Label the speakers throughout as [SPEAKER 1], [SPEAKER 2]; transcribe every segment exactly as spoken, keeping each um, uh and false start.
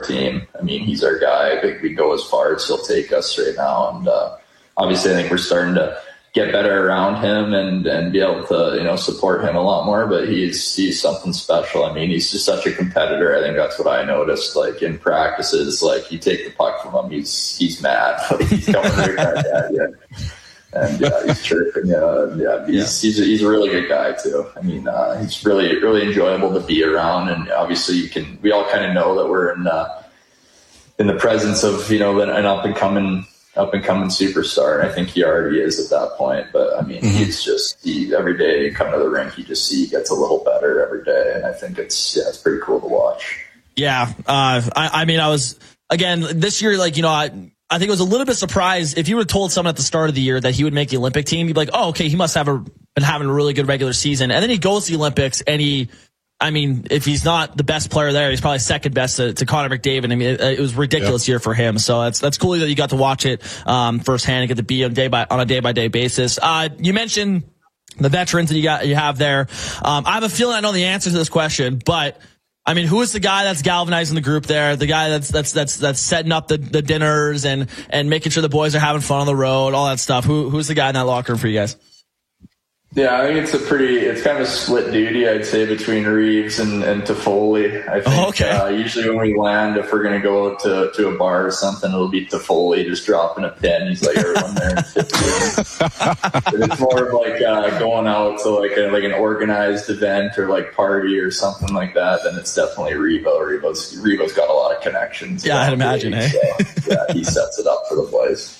[SPEAKER 1] team. I mean, he's our guy. I think we go as far as he'll take us right now. And uh, obviously, I think we're starting to get better around him and, and be able to, you know, support him a lot more. But he's he's something special. I mean, he's just such a competitor. I think that's what I noticed. Like in practices, like you take the puck from him, he's he's mad. Like, he's coming right back at you. And yeah, he's chirping. Yeah, yeah, he's, yeah. he's a, he's a really good guy too. I mean, uh, he's really really enjoyable to be around. And obviously, you can we all kind of know that we're in uh, in the presence of, you know, an up and coming. up and coming superstar, and I think he already is at that point. But I mean, mm-hmm. he's just he, every day you come to the rink, you just see he gets a little better every day, and I think it's yeah, it's pretty cool to watch.
[SPEAKER 2] Yeah, uh, I, I mean, I was again this year, like you know, I I think I was a little bit surprised if you would have told someone at the start of the year that he would make the Olympic team. You'd be like, oh, okay, he must have a, been having a really good regular season, and then he goes to the Olympics and he. I mean, if he's not the best player there, he's probably second best to, to Connor McDavid. I mean, it, it was a ridiculous yep. year for him. So that's that's cool that you got to watch it um, firsthand and get to be on day by on a day by day basis. Uh, you mentioned the veterans that you got you have there. Um, I have a feeling I know the answer to this question, but I mean, who is the guy that's galvanizing the group there? The guy that's that's that's that's setting up the, the dinners and and making sure the boys are having fun on the road, all that stuff. Who who's the guy in that locker room for you guys?
[SPEAKER 1] Yeah, I think it's a pretty, it's kind of a split duty, I'd say, between Reeves and, and Toffoli. I think
[SPEAKER 2] oh, okay. uh,
[SPEAKER 1] usually when we land, if we're going to go to, to a bar or something, it'll be Toffoli just dropping a pin. He's like everyone there in fifteen. But it's more of like uh, going out to like a, like an organized event or like party or something like that, then it's definitely Revo. Revo's, Revo's got a lot of connections.
[SPEAKER 2] Yeah, I'd imagine,
[SPEAKER 1] league,
[SPEAKER 2] eh?
[SPEAKER 1] So, yeah, he sets it up for the boys.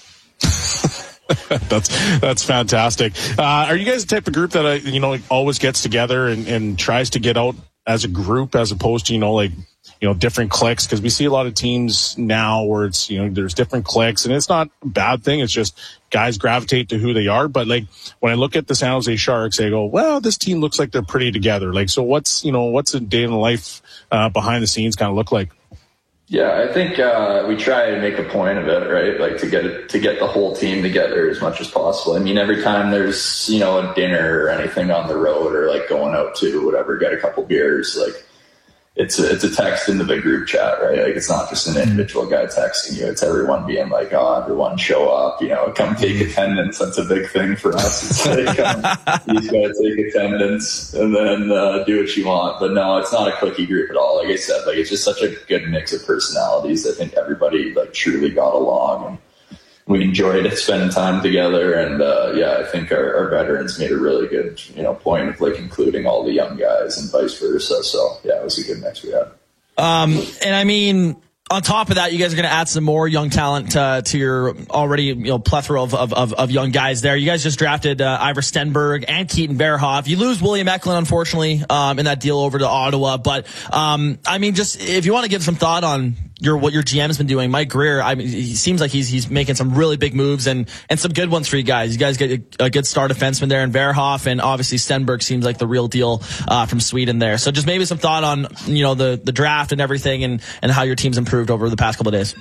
[SPEAKER 3] that's that's fantastic. Uh, are you guys the type of group that uh, you know always gets together and, and tries to get out as a group as opposed to you know like you know different cliques? Because we see a lot of teams now where it's you know there's different cliques, and it's not a bad thing. It's just guys gravitate to who they are. But like when I look at the San Jose Sharks, I go, well, this team looks like they're pretty together. Like so, what's you know what's a day in the life uh, behind the scenes kind of look like?
[SPEAKER 1] Yeah, I think uh, we try to make a point of it, right? Like to get it, to get the whole team together as much as possible. I mean, every time there's, you know, a dinner or anything on the road or like going out to whatever, get a couple beers, like it's a, it's a text into the group chat, right? Like it's not just an individual guy texting you. It's everyone being like, oh, everyone show up, you know, come take attendance. That's a big thing for us. It's like, um, you just got to take attendance and then uh, do what you want. But no, it's not a cliquey group at all. Like I said, like it's just such a good mix of personalities. I think everybody like truly got along and we enjoyed spending time together. And uh, yeah, I think our, our veterans made a really good, you know, point of like including all the young guys and vice versa. So yeah, it was a good mix we had.
[SPEAKER 2] Um, and I mean, on top of that, you guys are going to add some more young talent uh, to your already you know plethora of, of, of, of young guys there. You guys just drafted uh, Ivor Stenberg and Keaton Verhoff. You lose William Eklund, unfortunately, um, in that deal over to Ottawa. But um, I mean, just if you want to give some thought on your what your G M's been doing, Mike Greer. I mean, he seems like he's he's making some really big moves and and some good ones for you guys. You guys get a, a good star defenseman there in Verhoff, and obviously Stenberg seems like the real deal uh, from Sweden there. So just maybe some thought on you know the the draft and everything, and and how your team's improved over the past couple of days.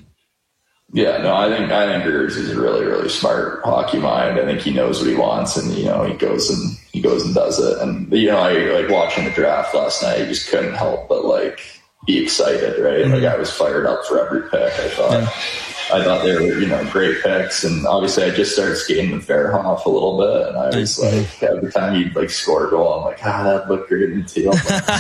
[SPEAKER 1] Yeah, no, I think I think Greer's is a really really smart hockey mind. I think he knows what he wants, and you know he goes and he goes and does it. And you know, I like watching the draft last night. You just couldn't help but like be excited, right? Mm-hmm. Like I was fired up for every pick. I thought, yeah. I thought they were, you know, great picks. And obviously I just started skating with Verhoff a little bit. And I was mm-hmm. like, every time he'd like score a goal, I'm like, ah, that looked great in the teal.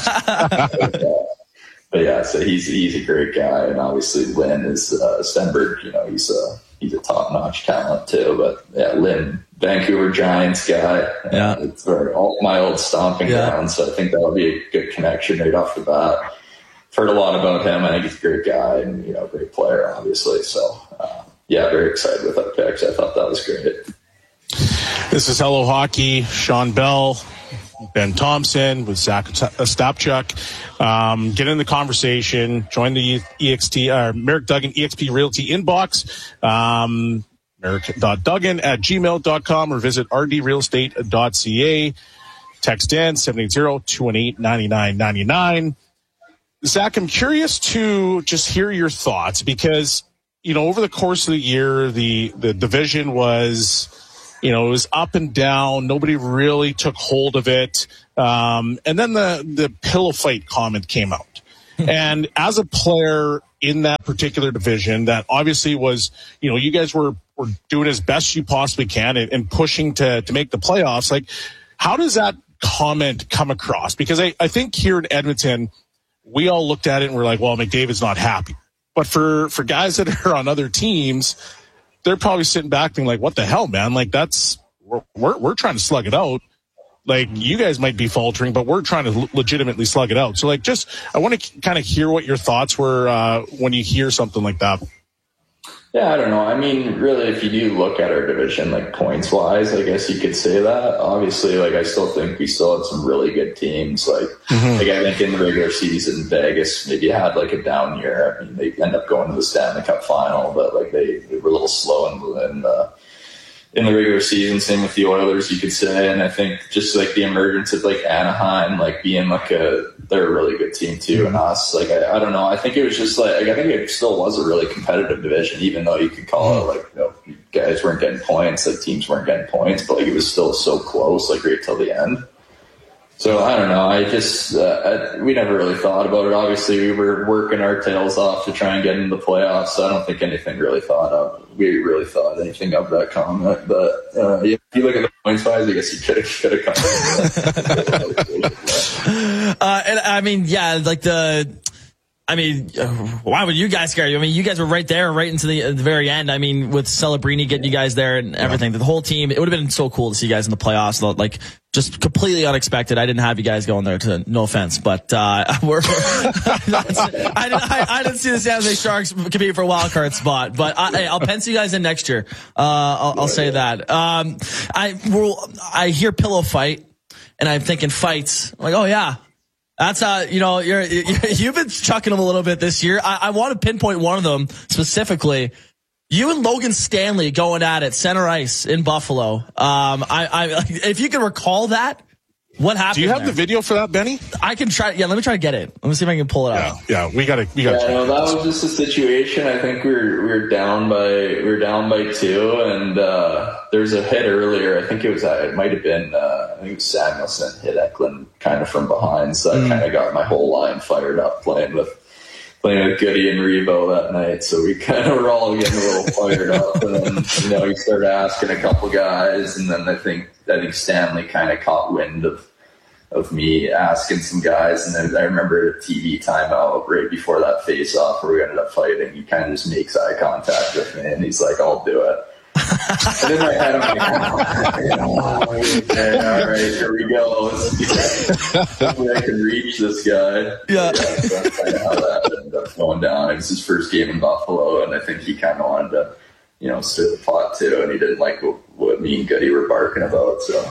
[SPEAKER 1] but, uh, but yeah, so he's, he's a great guy. And obviously Lynn is, uh, Stenberg, you know, he's a, he's a top notch talent too. But yeah, Lynn, Vancouver Giants guy.
[SPEAKER 2] Yeah.
[SPEAKER 1] It's where all my old stomping yeah. ground. So I think that'll be a good connection right off the bat. Heard a lot about him. I think he's a great guy and, you know, great player, obviously. So, uh, yeah, very excited with our picks. I thought that was great.
[SPEAKER 3] This is Hello Hockey. Sean Bell, Ben Thompson with Zach Ostapchuk. Um, get in the conversation. Join the E X T, uh, Merrick Duggan E X P Realty inbox. Um, Merrick dot Duggan at gmail dot com or visit r d real estate dot c a. Text in seven eight zero, two one eight, nine nine nine nine. Zach, I'm curious to just hear your thoughts because, you know, over the course of the year, the, the division was, you know, it was up and down. Nobody really took hold of it. Um, and then the, the pillow fight comment came out. And as a player in that particular division, that obviously was, you know, you guys were, were doing as best you possibly can and, and pushing to, to make the playoffs. Like, how does that comment come across? Because I, I think here in Edmonton, we all looked at it and we're like, well, McDavid's not happy. But for, for guys that are on other teams, they're probably sitting back being like, what the hell, man? Like, that's, we're, we're, we're trying to slug it out. Like, you guys might be faltering, but we're trying to legitimately slug it out. So, like, just, I want to kind of hear what your thoughts were uh, when you hear something like that.
[SPEAKER 1] Yeah, I don't know. I mean, really, if you do look at our division, like, points-wise, I guess you could say that. Obviously, like, I still think we still had some really good teams. Like, mm-hmm. like I think in the regular season, Vegas maybe had, like, a down year. I mean, they end up going to the Stanley Cup final, but, like, they, they were a little slow in, in uh, in the regular season. Same with the Oilers, you could say. And I think just like the emergence of like Anaheim, like being like a, they're a really good team too. And us, like, I, I don't know. I think it was just like, I think it still was a really competitive division, even though you could call it like, you know, guys weren't getting points, like teams weren't getting points, but like it was still so close, like right till the end. So I don't know. I just, uh, I, we never really thought about it. Obviously we were working our tails off to try and get into the playoffs. So I don't think anything really thought of, we really thought anything of that comment, but uh, if you look at the points wise, I guess you could have, could have come.
[SPEAKER 2] uh, and I mean, yeah, like the, I mean, why would you guys care? I mean, you guys were right there, right into the, the very end. I mean, with Celebrini getting you guys there and everything, the whole team, it would have been so cool to see you guys in the playoffs. Like, just completely unexpected. I didn't have you guys going there, to no offense, but uh, we're, that's, I, didn't, I, I didn't see the San Jose Sharks compete for a wild card spot. But I, I'll pencil you guys in next year. Uh, I'll, I'll say that. Um, I will. I hear pillow fight, and I'm thinking fights. I'm like, oh yeah. That's uh, you know, you're, you've been chucking them a little bit this year. I, I want to pinpoint one of them specifically. You and Logan Stanley going at it, center ice in Buffalo. Um, I, I, if you can recall that, what happened?
[SPEAKER 3] Do you have
[SPEAKER 2] there?
[SPEAKER 3] the video for that, Benny?
[SPEAKER 2] I can try. Yeah, let me try to get it. Let me see if I can pull it
[SPEAKER 3] yeah,
[SPEAKER 2] out.
[SPEAKER 3] Yeah, we gotta, we gotta.
[SPEAKER 1] Yeah, no, that was just a situation. I think we were we were down by we were down by two, and uh, there was a hit earlier. I think it was uh, it might have been uh, I think it was Samuelson hit Eklund kind of from behind, so mm. I kind of got my whole line fired up playing with. Playing with Goody and Revo that night, so we kind of were all getting a little fired up. And then, you know, he started asking a couple guys, and then I think I think Stanley kind of caught wind of of me asking some guys, and then I remember a T V timeout right before that face-off where we ended up fighting. He kind of just makes eye contact with me, and he's like, "I'll do it." And in my head, I'm like, oh, okay, all right, here we go. Hopefully I can reach this guy.
[SPEAKER 2] Yeah.
[SPEAKER 1] yeah so that's kind of how that ended up going down. It was his first game in Buffalo, and I think he kind of wanted to, you know, stir the pot too, and he didn't like what, what me and Goody were barking about, so.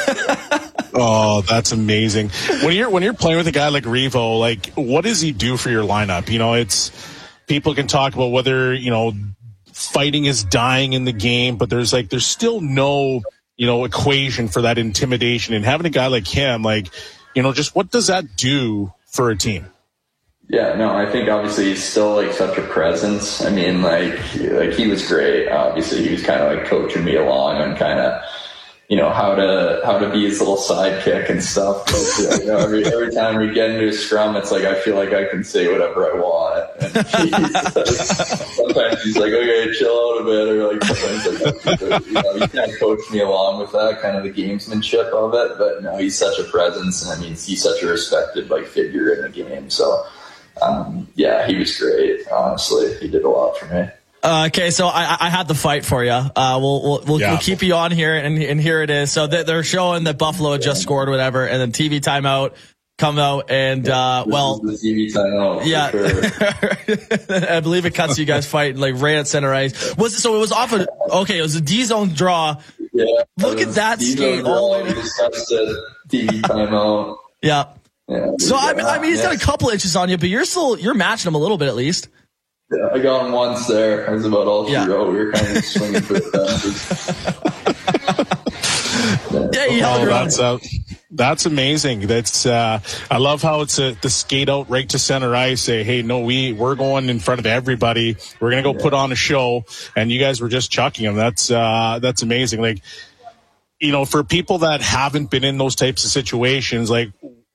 [SPEAKER 3] Oh, that's amazing. When you're, when you're playing with a guy like Revo, like, what does he do for your lineup? You know, it's, people can talk about whether, you know, fighting is dying in the game, but there's like there's still no, you know, equation for that intimidation. And having a guy like him, like, you know, just what does that do for a team?
[SPEAKER 1] Yeah, no, I think obviously he's still like such a presence. I mean, like, like he was great. Obviously, he was kind of like coaching me along on kind of, you know, how to how to be his little sidekick and stuff. But, you know, every every time we get into a scrum, it's like I feel like I can say whatever I want. And he's like, sometimes he's like, okay, chill out a bit, or like sometimes like, you know, he kind of coached me along with that, kind of the gamesmanship of it. But no, he's such a presence, and I mean, he's such a respected like figure in the game. So um, yeah, he was great. Honestly, he did a lot for me.
[SPEAKER 2] Uh, okay, so I, I had the fight for you. Uh, we'll we'll we'll, yeah. we'll keep you on here, and and here it is. So they're showing that Buffalo had just scored, whatever, and then T V timeout come out, and uh, well,
[SPEAKER 1] the T V timeout.
[SPEAKER 2] Yeah, sure. I believe it cuts you guys fighting like right at center ice. Was it, so it was off a okay? It was a D zone draw.
[SPEAKER 1] Yeah,
[SPEAKER 2] look at that skate all the way.
[SPEAKER 1] T V timeout.
[SPEAKER 2] Yeah.
[SPEAKER 1] Yeah.
[SPEAKER 2] So I mean, I mean, he's got a couple inches on you, but you're still you're matching him a little bit at least.
[SPEAKER 1] Yeah, I got him once there. I was about all she
[SPEAKER 2] yeah.
[SPEAKER 1] wrote. We were kind of swinging for the fences.
[SPEAKER 2] Yeah, you held
[SPEAKER 3] oh,
[SPEAKER 2] her
[SPEAKER 3] that's uh, that's amazing. That's uh, I love how it's a, the skate out right to center ice. Say, hey, no, we we're going in front of everybody. We're gonna go yeah. put on a show, and you guys were just chucking them. That's uh, that's amazing. Like, you know, for people that haven't been in those types of situations, like,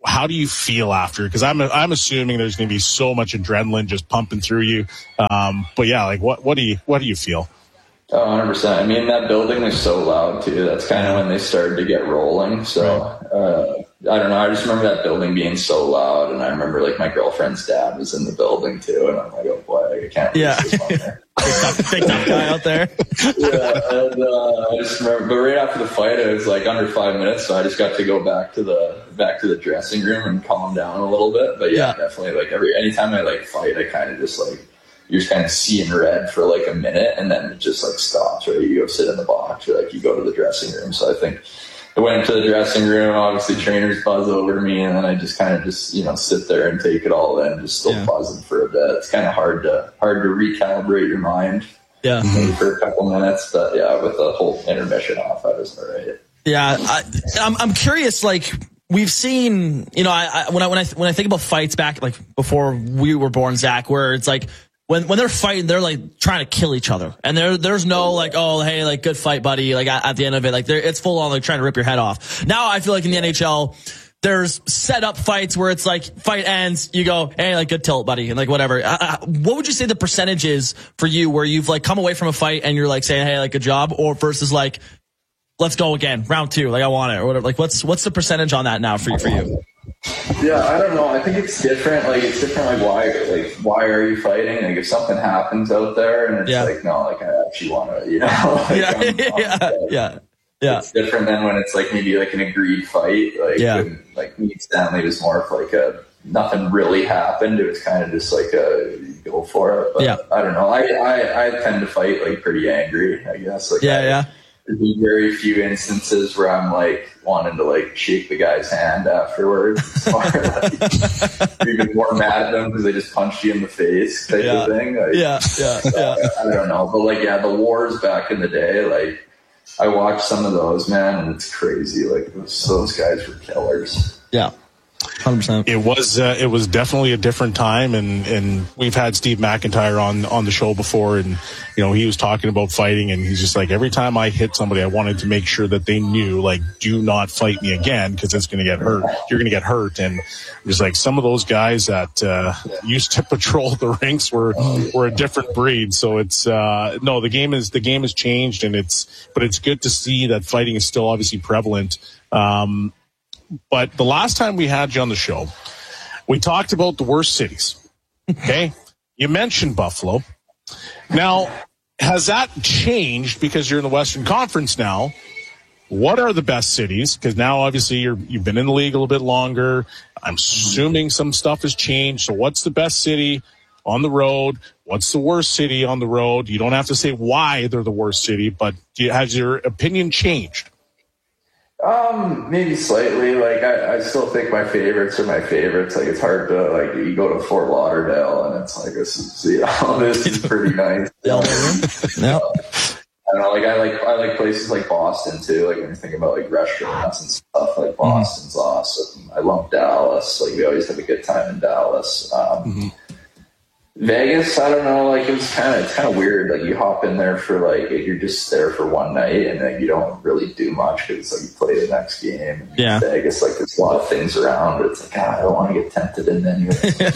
[SPEAKER 3] how do you feel after? Because I'm I'm assuming there's going to be so much adrenaline just pumping through you. Um, but yeah, like what what do you what do you feel?
[SPEAKER 1] Oh, one hundred percent. I mean, that building was so loud, too. That's kind of when they started to get rolling. So, uh, I don't know. I just remember that building being so loud. And I remember, like, my girlfriend's dad was in the building, too. And I'm like, oh, boy, I can't
[SPEAKER 2] yeah.
[SPEAKER 1] this one there.
[SPEAKER 2] big, tough, big tough guy out there.
[SPEAKER 1] yeah, and uh, I just remember, but right after the fight, it was, like, under five minutes. So I just got to go back to the back to the dressing room and calm down a little bit. But, yeah, yeah. definitely, like, every anytime I, like, fight, I kind of just, like, you're just kind of seeing red for like a minute and then it just like stops, right? You go sit in the box or like you go to the dressing room. So I think I went into the dressing room, obviously trainers buzz over to me and then I just kind of just, you know, sit there and take it all in, just still yeah. buzzing for a bit. It's kind of hard to, hard to recalibrate your mind
[SPEAKER 2] yeah.
[SPEAKER 1] maybe for a couple minutes, but yeah, with the whole intermission off, I was all right.
[SPEAKER 2] Yeah. I, I'm, I'm curious, like, we've seen, you know, I, I when I, when I, when I think about fights back, like before we were born, Zach, where it's like, When when they're fighting, they're like trying to kill each other, and there there's no like, oh hey, like good fight, buddy. Like at, at the end of it, like it's full on like trying to rip your head off. Now I feel like in the N H L, there's set up fights where it's like fight ends, you go, hey, like good tilt, buddy, and like whatever. Uh, what would you say the percentage is for you where you've like come away from a fight and you're like saying, hey, like good job, or versus like, let's go again, round two, like I want it or whatever. Like what's what's the percentage on that now for you for you?
[SPEAKER 1] Yeah, I don't know. I think it's different. Like it's different. Like why? Like why are you fighting? Like if something happens out there, and it's
[SPEAKER 2] yeah.
[SPEAKER 1] like no, like I actually want to, you know. Like,
[SPEAKER 2] yeah,
[SPEAKER 1] I'm,
[SPEAKER 2] yeah,
[SPEAKER 1] I'm,
[SPEAKER 2] yeah, yeah.
[SPEAKER 1] It's different than when it's like maybe like an agreed fight. Like
[SPEAKER 2] yeah.
[SPEAKER 1] when, like me and Stanley was more of like a nothing really happened. It was kind of just like a you go for it. But
[SPEAKER 2] yeah.
[SPEAKER 1] I don't know. I, I I tend to fight like pretty angry. I guess. Like
[SPEAKER 2] yeah,
[SPEAKER 1] I,
[SPEAKER 2] yeah.
[SPEAKER 1] There's been very few instances where I'm like wanting to like shake the guy's hand afterwards, or like even more mad at them because they just punched you in the face type
[SPEAKER 2] yeah.
[SPEAKER 1] of thing. Like,
[SPEAKER 2] yeah, yeah, yeah.
[SPEAKER 1] I, I don't know, but like yeah, the wars back in the day, like I watched some of those, man, and it's crazy. Like those, those guys were killers.
[SPEAKER 2] Yeah. one hundred percent.
[SPEAKER 3] It was uh, it was definitely a different time, and, and we've had Steve McIntyre on on the show before, and you know he was talking about fighting, and he's just like, every time I hit somebody, I wanted to make sure that they knew, like, do not fight me again because it's going to get hurt. You're going to get hurt, and just like some of those guys that uh, used to patrol the rinks were were a different breed. So it's uh, no, the game is the game has changed, and it's but it's good to see that fighting is still obviously prevalent. Um, But the last time we had you on the show, we talked about the worst cities. Okay? You mentioned Buffalo. Now, has that changed because you're in the Western Conference now? What are the best cities? Because now, obviously, you're, you've been in the league a little bit longer. I'm assuming some stuff has changed. So what's the best city on the road? What's the worst city on the road? You don't have to say why they're the worst city, but do you, has your opinion changed?
[SPEAKER 1] Um, maybe slightly. Like I, I still think my favorites are my favorites. Like it's hard to like you go to Fort Lauderdale and it's like this is you know this is pretty nice.
[SPEAKER 2] Yeah.
[SPEAKER 1] Yeah. I don't know. Like I like I like places like Boston too. Like when you think about like restaurants and stuff, like Boston's mm-hmm. awesome. I love Dallas. Like we always have a good time in Dallas. Um, mm-hmm. Vegas, I don't know, like it was kind of, it's kind of weird. Like you hop in there for like, you're just there for one night and then you don't really do much because like you play the next game.
[SPEAKER 2] Yeah.
[SPEAKER 1] Vegas, like there's a lot of things around, but it's like, God, I don't want to get tempted in anyway.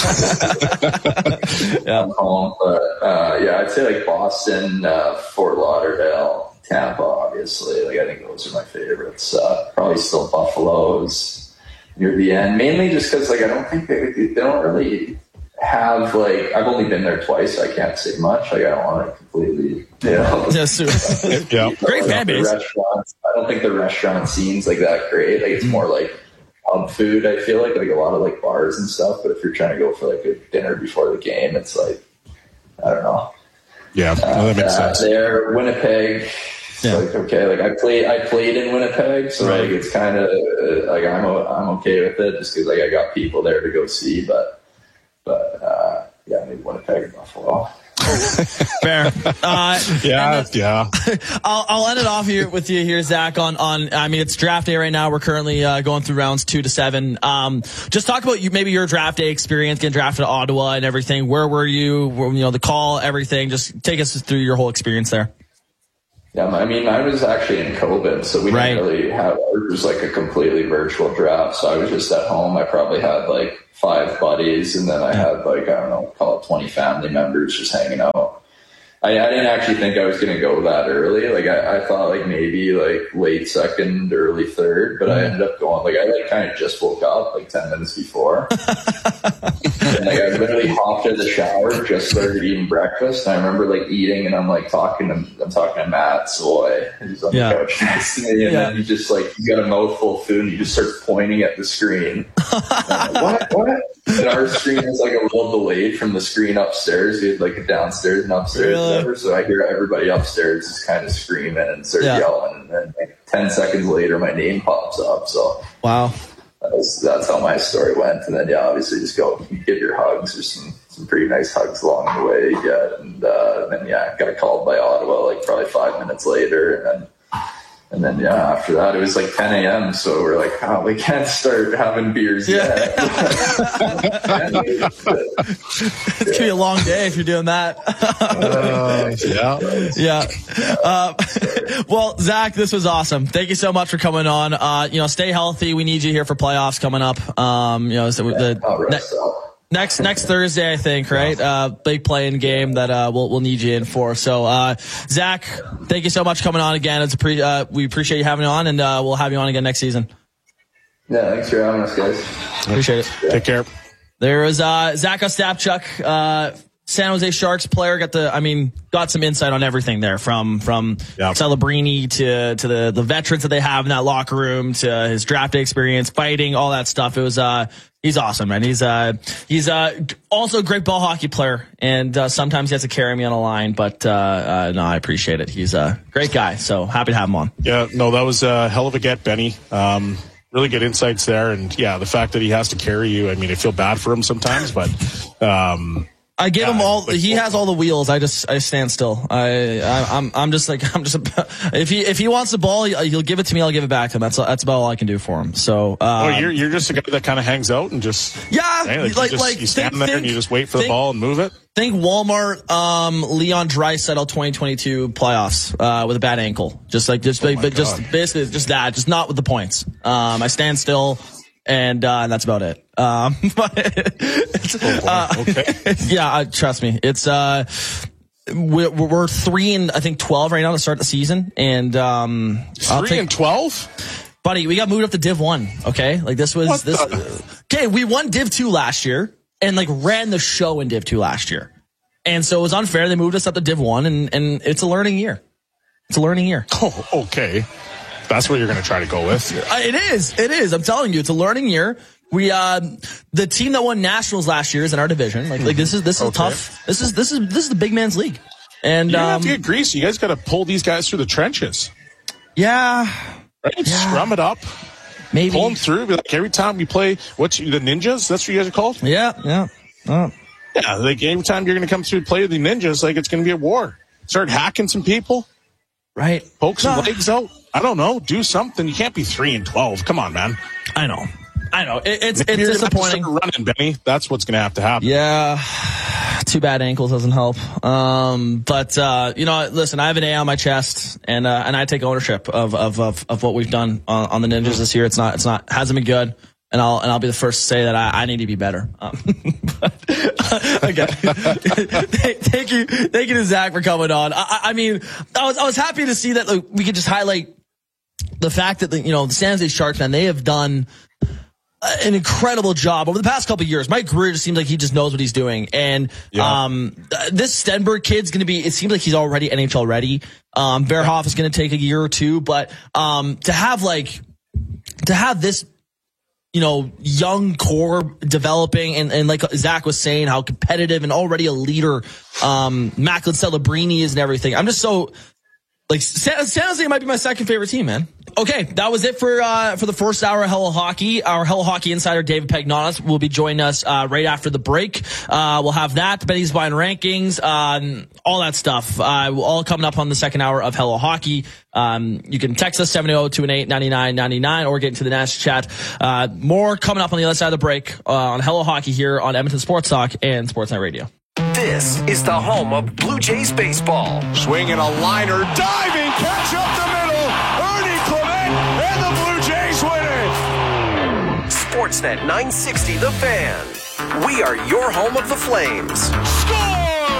[SPEAKER 1] yeah. I'm home, but uh, yeah, I'd say like Boston, uh, Fort Lauderdale, Tampa, obviously. Like I think those are my favorites. Uh, probably still Buffalo's near the end, mainly just because like I don't think they, they don't really have like I've only been there twice, so I can't say much. Like I don't want to completely, you know.
[SPEAKER 2] Yes, yeah. Great fan base.
[SPEAKER 1] Restaurants. I don't think the restaurant scene's like that great. Like it's mm. more like pub food. I feel like like a lot of like bars and stuff. But if you're trying to go for like a dinner before the game, it's like I don't know.
[SPEAKER 3] Yeah,
[SPEAKER 1] uh,
[SPEAKER 3] no, that makes
[SPEAKER 1] uh,
[SPEAKER 3] sense.
[SPEAKER 1] There, Winnipeg. Yeah. Like okay, like I played, I played in Winnipeg, so right. like it's kind of uh, like I'm I'm okay with it just because like I got people there to go see, but. But, uh, yeah, maybe Winnipeg and Buffalo.
[SPEAKER 2] Fair. Uh,
[SPEAKER 3] yeah, yeah.
[SPEAKER 2] I'll, I'll end it off here with you here, Zach, on, on, I mean, it's draft day right now. We're currently, uh, going through rounds two to seven. Um, just talk about you, maybe your draft day experience, getting drafted to Ottawa and everything. Where were you? You know, the call, everything. Just take us through your whole experience there.
[SPEAKER 1] Yeah, I mean, I was actually in COVID, so we
[SPEAKER 2] right.
[SPEAKER 1] didn't really have, it was like a completely virtual draft. So I was just at home. I probably had like five buddies, and then I had like, I don't know, call it twenty family members just hanging out. I, I didn't actually think I was going to go that early. Like I, I thought like maybe like late second, early third, but I ended up going like I like kind of just woke up like ten minutes before. And like I literally hopped out of the shower, just started eating breakfast. And I remember like eating, and I'm like talking to I'm talking to Matt Soy, who's on
[SPEAKER 2] yeah.
[SPEAKER 1] the couch next to me, and yeah. then you just like you got a mouthful of food, and you just start pointing at the screen. And I'm like, what? What? And our screen was like a little delayed from the screen upstairs. We had like a downstairs and upstairs.
[SPEAKER 2] Really?
[SPEAKER 1] Whatever. So I hear everybody upstairs just kind of screaming and start yeah. yelling, and then like ten seconds later, my name pops up. So
[SPEAKER 2] wow.
[SPEAKER 1] That was, that's how my story went. And then, yeah, obviously just go you give your hugs. There's some, some pretty nice hugs along the way you get. And uh, then, yeah, got called by Ottawa like probably five minutes later. And then, and then yeah, after that, it was like ten a.m. So we're like, oh, we can't start having beers
[SPEAKER 2] yeah.
[SPEAKER 1] yet.
[SPEAKER 2] It's going to be a long day if you're doing that.
[SPEAKER 3] uh, yeah.
[SPEAKER 2] Yeah. Uh, well, Zach, this was awesome. Thank you so much for coming on. Uh, you know, stay healthy. We need you here for playoffs coming up. Um, you know, so
[SPEAKER 1] yeah,
[SPEAKER 2] the ne- next next Thursday, I think, right? Uh, big playing game that uh, we'll we'll need you in for. So, uh, Zach, thank you so much for coming on again. It's a pre- uh, we appreciate you having you on, and uh, we'll have you on again next season.
[SPEAKER 1] Yeah, thanks for having us, guys.
[SPEAKER 2] Appreciate it.
[SPEAKER 3] Yeah. Take care.
[SPEAKER 2] There was uh, Zach Ostapchuk, uh, San Jose Sharks player. Got the, I mean, got some insight on everything there, from from yep. Celebrini to to the the veterans that they have in that locker room, to his draft day experience, fighting, all that stuff. It was uh, he's awesome, man. He's uh, he's uh, also a great ball hockey player, and uh, sometimes he has to carry me on a line, but uh, uh, no, I appreciate it. He's a great guy, so happy to have him on.
[SPEAKER 3] Yeah, no, that was a hell of a get, Benny. Um, really good insights there, and yeah, the fact that he has to carry you. I mean, I feel bad for him sometimes, but. Um,
[SPEAKER 2] I give yeah, him all. He has all the wheels. I just I stand still. I, I I'm I'm just like I'm just. If he if he wants the ball, he'll give it to me. I'll give it back to him. That's that's about all I can do for him. So. Um,
[SPEAKER 3] oh, you're you're just a guy that kind of hangs out and just.
[SPEAKER 2] Yeah,
[SPEAKER 3] hey, like
[SPEAKER 2] like
[SPEAKER 3] you, just,
[SPEAKER 2] like
[SPEAKER 3] you stand
[SPEAKER 2] think,
[SPEAKER 3] there
[SPEAKER 2] think,
[SPEAKER 3] and you just wait for
[SPEAKER 2] think,
[SPEAKER 3] the ball and move it.
[SPEAKER 2] Think Walmart, um, Leon Draisaitl twenty twenty-two playoffs uh, with a bad ankle. Just like just, oh but just basically just that. Just not with the points. Um, I stand still. And, uh, and that's about it. Um, but it's, uh, okay. yeah, uh, trust me. It's, uh, we're, we're three and I think twelve right now to start the season. And, um, I'll
[SPEAKER 3] three
[SPEAKER 2] take,
[SPEAKER 3] and twelve?
[SPEAKER 2] Buddy, we got moved up to Div one. Okay. Like this was,
[SPEAKER 3] what
[SPEAKER 2] this, okay. We won Div two last year and like ran the show in Div two last year. And so it was unfair. They moved us up to Div one, and, and it's a learning year. It's a learning year.
[SPEAKER 3] Oh, okay. That's what you're going to try to go with.
[SPEAKER 2] It is. It is. I'm telling you, it's a learning year. We, uh, the team that won nationals last year is in our division. Like, like this is, this is okay. tough. This is, this is, this is the big man's league. And,
[SPEAKER 3] you
[SPEAKER 2] um,
[SPEAKER 3] have to get greasy. You guys got to pull these guys through the trenches.
[SPEAKER 2] Yeah.
[SPEAKER 3] Right? Yeah. Scrum it up.
[SPEAKER 2] Maybe.
[SPEAKER 3] Pull them through. Like every time we play, what's the Ninjas? That's what you guys are called?
[SPEAKER 2] Yeah. Yeah. Oh.
[SPEAKER 3] Yeah. Like every time you're going to come through and play the Ninjas, like it's going to be a war. Start hacking some people.
[SPEAKER 2] Right.
[SPEAKER 3] Poke some no. legs out. I don't know. Do something. You can't be three and twelve. Come on, man.
[SPEAKER 2] I know. I know. It, it's
[SPEAKER 3] Maybe
[SPEAKER 2] it's disappointing.
[SPEAKER 3] Running, Benny. That's what's going to have to happen.
[SPEAKER 2] Yeah. Too bad ankles doesn't help. Um, but uh, you know, listen. I have an A on my chest, and uh, and I take ownership of of of, of what we've done on, on the Ninjas this year. It's not. It's not. Hasn't been good. And I'll and I'll be the first to say that I, I need to be better. Um, but, uh, again, thank you, thank you to Zach for coming on. I, I mean, I was I was happy to see that like, we could just highlight the fact that the, you know the San Jose Sharks, man, they have done an incredible job over the past couple of years. Mike Greer just seems like he just knows what he's doing, and yeah. um, this Stenberg kid's going to be. It seems like he's already N H L ready. Um, Verhoff is going to take a year or two, but um, to have like to have this. You know, young core developing, and, and like Zach was saying, how competitive and already a leader, um, Macklin Celebrini is and everything. I'm just so, like, San, San Jose might be my second favorite team, man. Okay, that was it for uh for the first hour of Hello Hockey. Our Hello Hockey insider, David Pagnonis, will be joining us uh right after the break. Uh We'll have that, Benny's Blind Rankings, um, all that stuff, uh, all coming up on the second hour of Hello Hockey. Um, you can text us seven oh zero, two one eight, nine nine nine nine or get into the Nash chat. Uh, more coming up on the other side of the break uh, on Hello Hockey here on Edmonton Sports Talk and Sportsnet Radio.
[SPEAKER 4] This This is the home of Blue Jays baseball.
[SPEAKER 5] Swinging a liner, diving, catch up the middle. Ernie Clement, and the Blue Jays win it.
[SPEAKER 4] Sportsnet nine sixty, The Fan. We are your home of the Flames.
[SPEAKER 5] Score!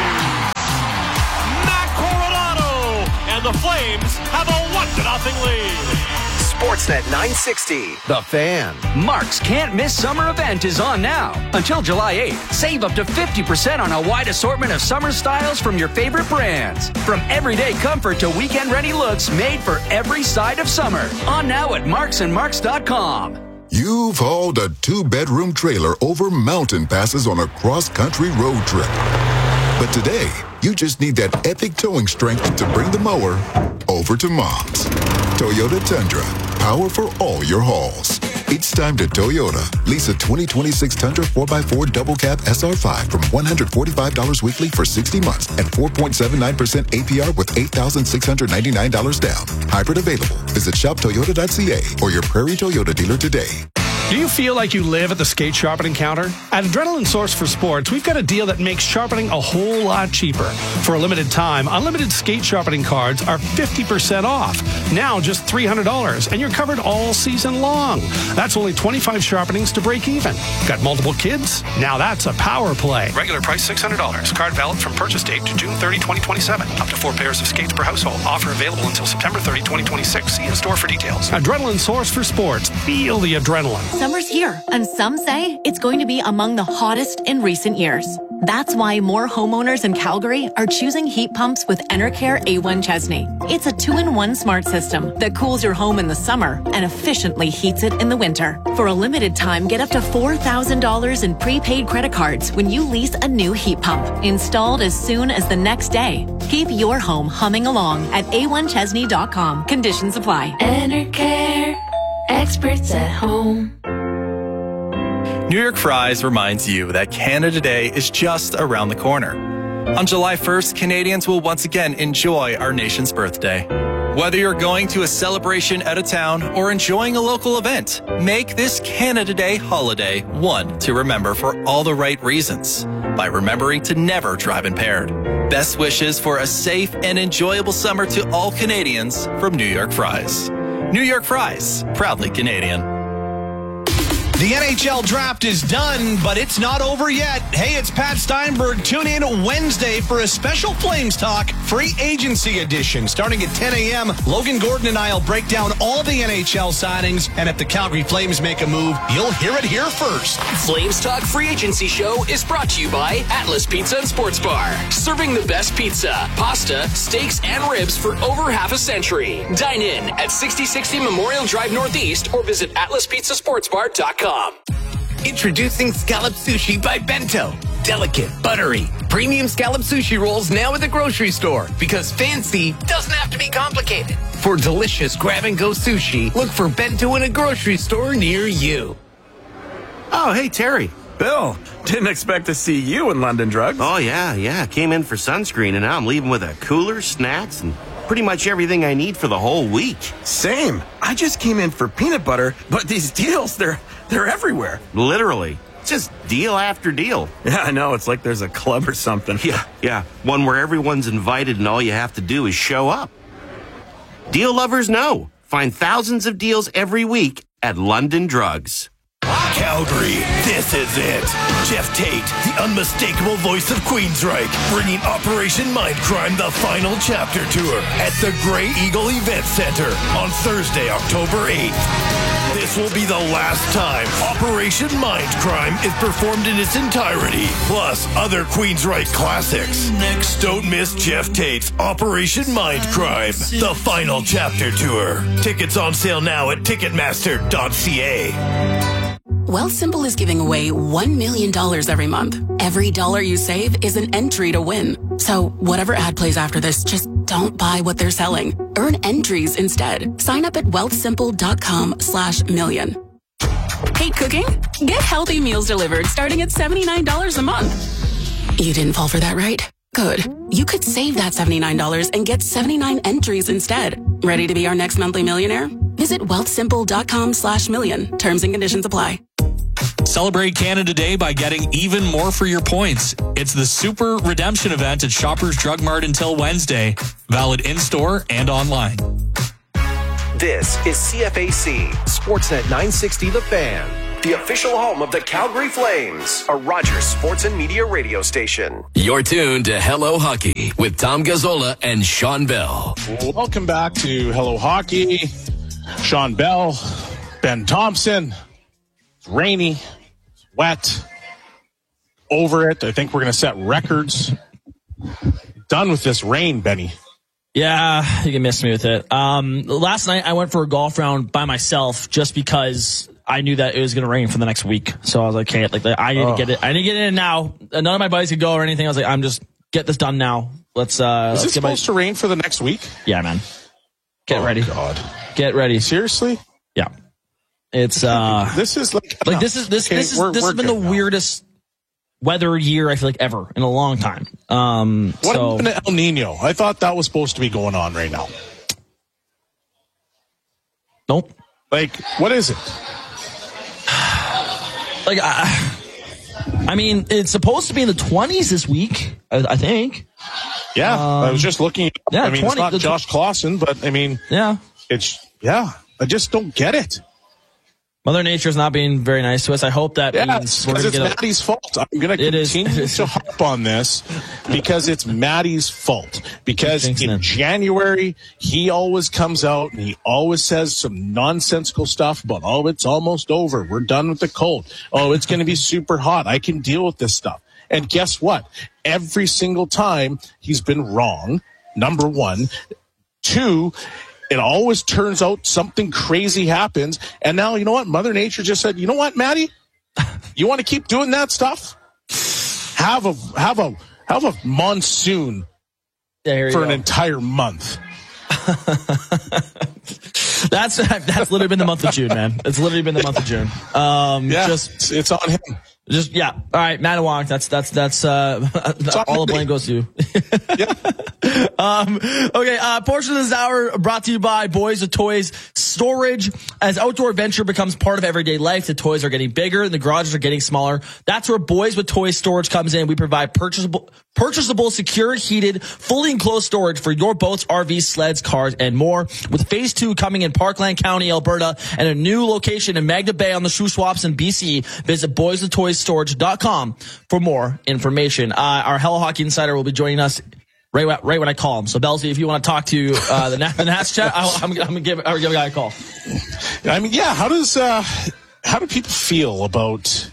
[SPEAKER 5] Matt Coronado, and the Flames have a one to nothing lead.
[SPEAKER 4] Sportsnet nine sixty, The Fan.
[SPEAKER 6] Mark's Can't Miss Summer event is on now. Until July eighth, save up to fifty percent on a wide assortment of summer styles from your favorite brands. From everyday comfort to weekend-ready looks made for every side of summer. On now at marks and marks dot com.
[SPEAKER 7] You've hauled a two-bedroom trailer over mountain passes on a cross-country road trip. But today, you just need that epic towing strength to bring the mower over to Mom's. Toyota Tundra, power for all your hauls. It's time to Toyota. Lease a twenty twenty-six Tundra four by four Double Cab S R five from one hundred forty-five dollars weekly for sixty months and four point seven nine percent A P R with eight thousand six hundred ninety-nine dollars down. Hybrid available. Visit shop toyota dot c a or your Prairie Toyota dealer today.
[SPEAKER 8] Do you feel like you live at the skate sharpening counter? At Adrenaline Source for Sports, we've got a deal that makes sharpening a whole lot cheaper. For a limited time, unlimited skate sharpening cards are fifty percent off. Now just three hundred dollars, and you're covered all season long. That's only twenty-five sharpenings to break even. Got multiple kids? Now that's a power play. Regular price six hundred dollars. Card valid from purchase date to June thirtieth, twenty twenty-seven. Up to four pairs of skates per household. Offer available until September thirtieth, twenty twenty-six. See in store for details. Adrenaline Source for Sports. Feel the adrenaline.
[SPEAKER 9] Summer's here, and some say it's going to be among the hottest in recent years. That's why more homeowners in Calgary are choosing heat pumps with Enercare A one Chesney. It's a two-in-one smart system that cools your home in the summer and efficiently heats it in the winter. For a limited time, get up to four thousand dollars in prepaid credit cards when you lease a new heat pump, installed as soon as the next day. Keep your home humming along at a one chesney dot com. Conditions apply.
[SPEAKER 10] Enercare, experts at home.
[SPEAKER 11] New York Fries reminds you that Canada Day is just around the corner. On July first, Canadians will once again enjoy our nation's birthday. Whether you're going to a celebration out of town or enjoying a local event, make this Canada Day holiday one to remember for all the right reasons by remembering to never drive impaired. Best wishes for a safe and enjoyable summer to all Canadians from New York Fries. New York Fries, proudly Canadian.
[SPEAKER 12] The N H L draft is done, but it's not over yet. Hey, it's Pat Steinberg. Tune in Wednesday for a special Flames Talk free agency edition. Starting at ten a.m., Logan Gordon and I will break down all the N H L signings, and if the Calgary Flames make a move, you'll hear it here first.
[SPEAKER 6] Flames Talk Free Agency Show is brought to you by Atlas Pizza and Sports Bar. Serving the best pizza, pasta, steaks, and ribs for over half a century. Dine in at sixty sixty Memorial Drive Northeast or visit atlas pizza sports bar dot com.
[SPEAKER 13] Introducing Scallop Sushi by Bento. Delicate, buttery, premium scallop sushi rolls now at the grocery store because fancy doesn't have to be complicated. For delicious grab-and-go sushi, look for Bento in a grocery store near you.
[SPEAKER 14] Oh, hey, Terry. Bill, didn't expect to see you in London Drugs.
[SPEAKER 15] Oh, yeah, yeah. Came in for sunscreen, and now I'm leaving with a cooler, snacks, and pretty much everything I need for the whole week.
[SPEAKER 14] Same. I just came in for peanut butter, but these deals, they're they're everywhere.
[SPEAKER 15] Literally. Just deal after deal.
[SPEAKER 14] Yeah, I know. It's like there's a club or something.
[SPEAKER 15] Yeah, yeah. One where everyone's invited and all you have to do is show up. Deal lovers know. Find thousands of deals every week at London Drugs.
[SPEAKER 16] Calgary, this is it. Jeff Tate, the unmistakable voice of Queensryche, bringing Operation Mindcrime, the final chapter tour at the Grey Eagle Event Center on Thursday, October eighth. This will be the last time Operation Mindcrime is performed in its entirety, plus other Queensryche classics. Next, don't miss Jeff Tate's Operation Mindcrime, the final chapter tour. Tickets on sale now at ticketmaster dot c a.
[SPEAKER 17] Wealthsimple is giving away one million dollars every month. Every dollar you save is an entry to win. So whatever ad plays after this, just don't buy what they're selling. Earn entries instead. Sign up at wealthsimple dot com slash million. Hate cooking? Get healthy meals delivered starting at seventy-nine dollars a month. You didn't fall for that, right? Good. You could save that seventy-nine dollars and get seventy-nine entries instead. Ready to be our next monthly millionaire? Visit wealthsimple dot com slash million. Terms and conditions apply.
[SPEAKER 18] Celebrate Canada Day by getting even more for your points. It's the Super Redemption event at Shoppers Drug Mart until Wednesday. Valid in-store and online.
[SPEAKER 4] This is C F A C, Sportsnet nine sixty The Fan, the official home of the Calgary Flames, a Rogers Sports and Media radio station.
[SPEAKER 19] You're tuned to Hello Hockey with Tom Gazzola and Sean Bell.
[SPEAKER 3] Welcome back to Hello Hockey. Sean Bell, Ben Thompson. It's rainy, it's wet, over it. I think we're going to set records. Done with this rain, Benny.
[SPEAKER 2] Yeah, you can miss me with it. Um, last night I went for a golf round by myself just because I knew that it was going to rain for the next week. So I was like, okay, like I need oh. to get it. I need to get it in now. None of my buddies could go or anything. I was like, I'm just get this done now. Let's. Uh,
[SPEAKER 3] Is
[SPEAKER 2] let's
[SPEAKER 3] it supposed my... to rain for the next week?
[SPEAKER 2] Yeah, man. Get
[SPEAKER 3] oh,
[SPEAKER 2] ready.
[SPEAKER 3] God.
[SPEAKER 2] Get ready.
[SPEAKER 3] Seriously?
[SPEAKER 2] Yeah. It's uh.
[SPEAKER 3] This is like
[SPEAKER 2] like
[SPEAKER 3] no.
[SPEAKER 2] this is this
[SPEAKER 3] okay,
[SPEAKER 2] this is this has been the now. weirdest weather year I feel like ever in a long time. Um,
[SPEAKER 3] what
[SPEAKER 2] so,
[SPEAKER 3] happened to El Nino? I thought that was supposed to be going on right now.
[SPEAKER 2] Nope.
[SPEAKER 3] Like, what is it?
[SPEAKER 2] Like, I, I mean, it's supposed to be in the twenties this week, I, I think.
[SPEAKER 3] Yeah, um, I was just looking.
[SPEAKER 2] Yeah,
[SPEAKER 3] I mean, twenty, it's not Josh Clausen, but I mean,
[SPEAKER 2] yeah,
[SPEAKER 3] it's yeah. I just don't get it.
[SPEAKER 2] Mother Nature's not being very nice to us. I hope that
[SPEAKER 3] yeah,
[SPEAKER 2] means
[SPEAKER 3] because it's
[SPEAKER 2] get
[SPEAKER 3] Maddie's a, fault. I'm going to continue to harp on this because it's Maddie's fault. Because in it. January, he always comes out and he always says some nonsensical stuff about, oh, it's almost over. We're done with the cold. Oh, it's going to be super hot. I can deal with this stuff. And guess what? Every single time he's been wrong, number one. Two, it always turns out something crazy happens. And now, you know what? Mother Nature just said, you know what, Maddie? You want to keep doing that stuff? Have a have a have a monsoon
[SPEAKER 2] there
[SPEAKER 3] for
[SPEAKER 2] go.
[SPEAKER 3] an entire month.
[SPEAKER 2] that's that's literally been the month of June, man. It's literally been the month of June. Um,
[SPEAKER 3] yeah,
[SPEAKER 2] just
[SPEAKER 3] it's on him.
[SPEAKER 2] Just yeah. All right, Manawak. That's that's that's uh all the blame goes to. um. Okay. Uh, portion of this hour brought to you by Boys with Toys Storage. As outdoor adventure becomes part of everyday life, the toys are getting bigger and the garages are getting smaller. That's where Boys with Toys Storage comes in. We provide purchasable, purchasable, secure, heated, fully enclosed storage for your boats, R Vs, sleds, cars, and more. With phase two coming in Parkland County, Alberta, and a new location in Magna Bay on the Shuswaps in B C, visit boys with toys storage dot com for more information. Uh, our Hello Hockey Insider will be joining us right, right when I call him. So, Belsy, if you want to talk to uh, the, the Nats chat, I'll, I'm, I'm going to give, I'll give a guy a call.
[SPEAKER 3] I mean, yeah, how does uh, how do people feel about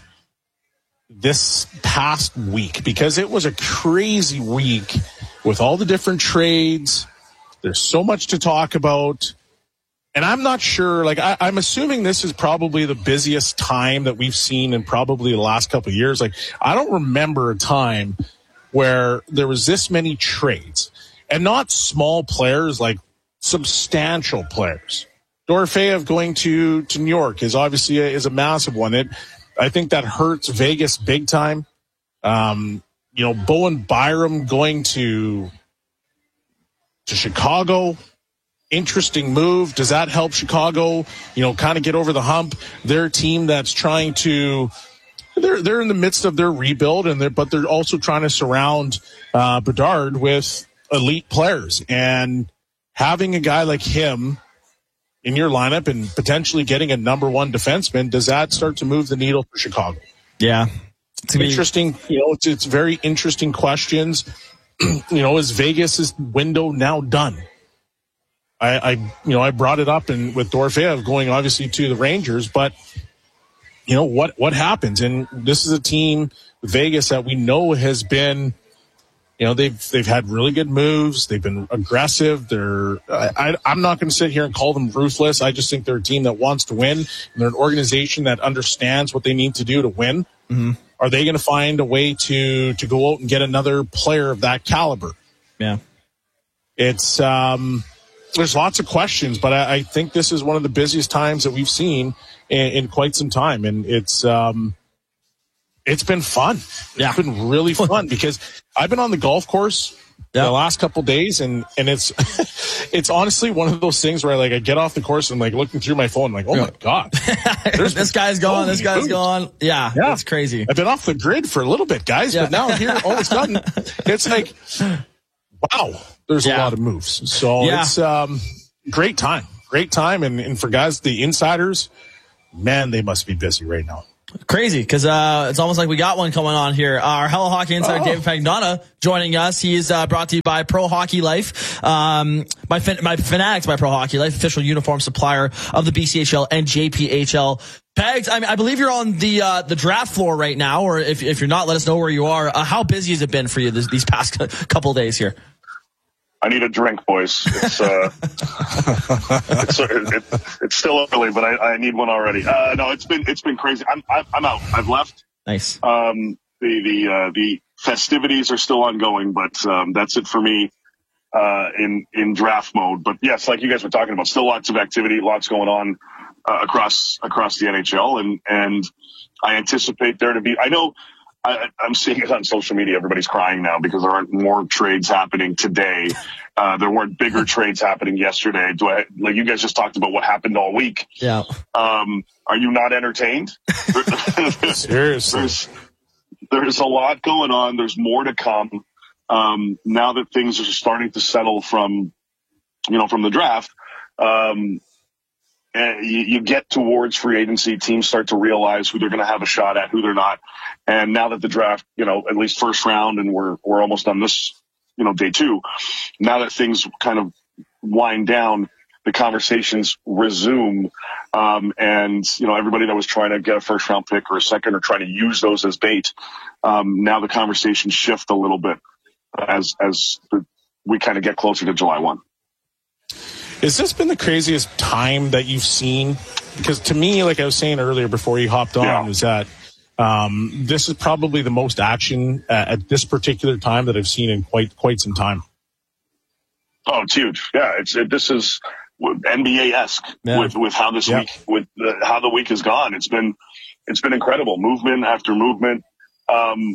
[SPEAKER 3] this past week? Because it was a crazy week with all the different trades. There's so much to talk about. And I'm not sure, like, I, I'm assuming this is probably the busiest time that we've seen in probably the last couple of years. Like, I don't remember a time where there was this many trades. And not small players, like substantial players. Dorofeyev going to, to New York is obviously a, is a massive one. It, I think that hurts Vegas big time. Um, you know, Bowen Byram going to to Chicago. Interesting move. Does that help Chicago, you know, kind of get over the hump? Their team that's trying to, they're they're in the midst of their rebuild, and they're but they're also trying to surround uh, Bedard with elite players. And having a guy like him in your lineup and potentially getting a number one defenseman, does that start to move the needle for Chicago?
[SPEAKER 2] Yeah,
[SPEAKER 3] it's interesting. You know, it's it's very interesting questions. You know, is Vegas's window now done? I, I, you know, I brought it up and with Dorofeyev going obviously to the Rangers, but you know what, what happens? And this is a team, Vegas, that we know has been, you know, they've they've had really good moves. They've been aggressive. They're, I, I'm not going to sit here and call them ruthless. I just think they're a team that wants to win. And they're an organization that understands what they need to do to win.
[SPEAKER 2] Mm-hmm.
[SPEAKER 3] Are they going to find a way to to go out and get another player of that caliber?
[SPEAKER 2] Yeah,
[SPEAKER 3] it's. um There's lots of questions, but I, I think this is one of the busiest times that we've seen in, in quite some time, and it's um, it's been fun.
[SPEAKER 2] Yeah.
[SPEAKER 3] It's been really fun because I've been on the golf course the last couple days, and and it's it's honestly one of those things where I, like I get off the course and like looking through my phone, like, oh my god,
[SPEAKER 2] this guy's gone, this guy's gone. Yeah, yeah, it's crazy.
[SPEAKER 3] I've been off the grid for a little bit, guys, yeah. but now here all of a sudden it's like, wow, there's yeah. a lot of moves. So yeah. it's um great time, great time, and and for guys, the insiders, man, they must be busy right now.
[SPEAKER 2] Crazy, because uh, it's almost like we got one coming on here. Our Hello Hockey insider, oh. David Pagnotta, joining us. He is uh, brought to you by Pro Hockey Life, um, by, fin- by Fanatics by Pro Hockey Life, official uniform supplier of the B C H L and J P H L. Pags, I, mean, I believe you're on the uh, the draft floor right now, or if if you're not, let us know where you are. Uh, how busy has it been for you this, these past couple of days here?
[SPEAKER 20] I need a drink, boys. It's uh, it's, it, it's still early, but I, I need one already. Uh, no, it's been it's been crazy. I'm I'm out. I've left.
[SPEAKER 2] Nice.
[SPEAKER 20] Um, the the uh, the festivities are still ongoing, but um, that's it for me uh, in in draft mode. But yes, like you guys were talking about, still lots of activity, lots going on uh, across across the N H L, and and I anticipate there to be. I know. I, I'm seeing it on social media. Everybody's crying now because there aren't more trades happening today. Uh, there weren't bigger trades happening yesterday. Do I, like you guys just talked about what happened all week.
[SPEAKER 2] Yeah.
[SPEAKER 20] Um, are you not entertained?
[SPEAKER 3] Seriously.
[SPEAKER 20] There's, there's a lot going on. There's more to come. Um, now that things are starting to settle from, you know, from the draft, um, and you, you get towards free agency, teams start to realize who they're going to have a shot at, who they're not. And now that the draft, you know, at least first round, and we're we're almost on this, you know, day two. Now that things kind of wind down, the conversations resume, um, and you know, everybody that was trying to get a first round pick or a second or trying to use those as bait, um, now the conversations shift a little bit as as the, we kind of get closer to July first.
[SPEAKER 3] Has this been the craziest time that you've seen? Because to me, like I was saying earlier before you hopped on, yeah. is that um, this is probably the most action uh, at this particular time that I've seen in quite quite some time.
[SPEAKER 20] Oh, it's huge. Yeah, it's it, this is N B A-esque yeah. with with how this yeah. week with the, how the week has gone. It's been it's been incredible, movement after movement. Um,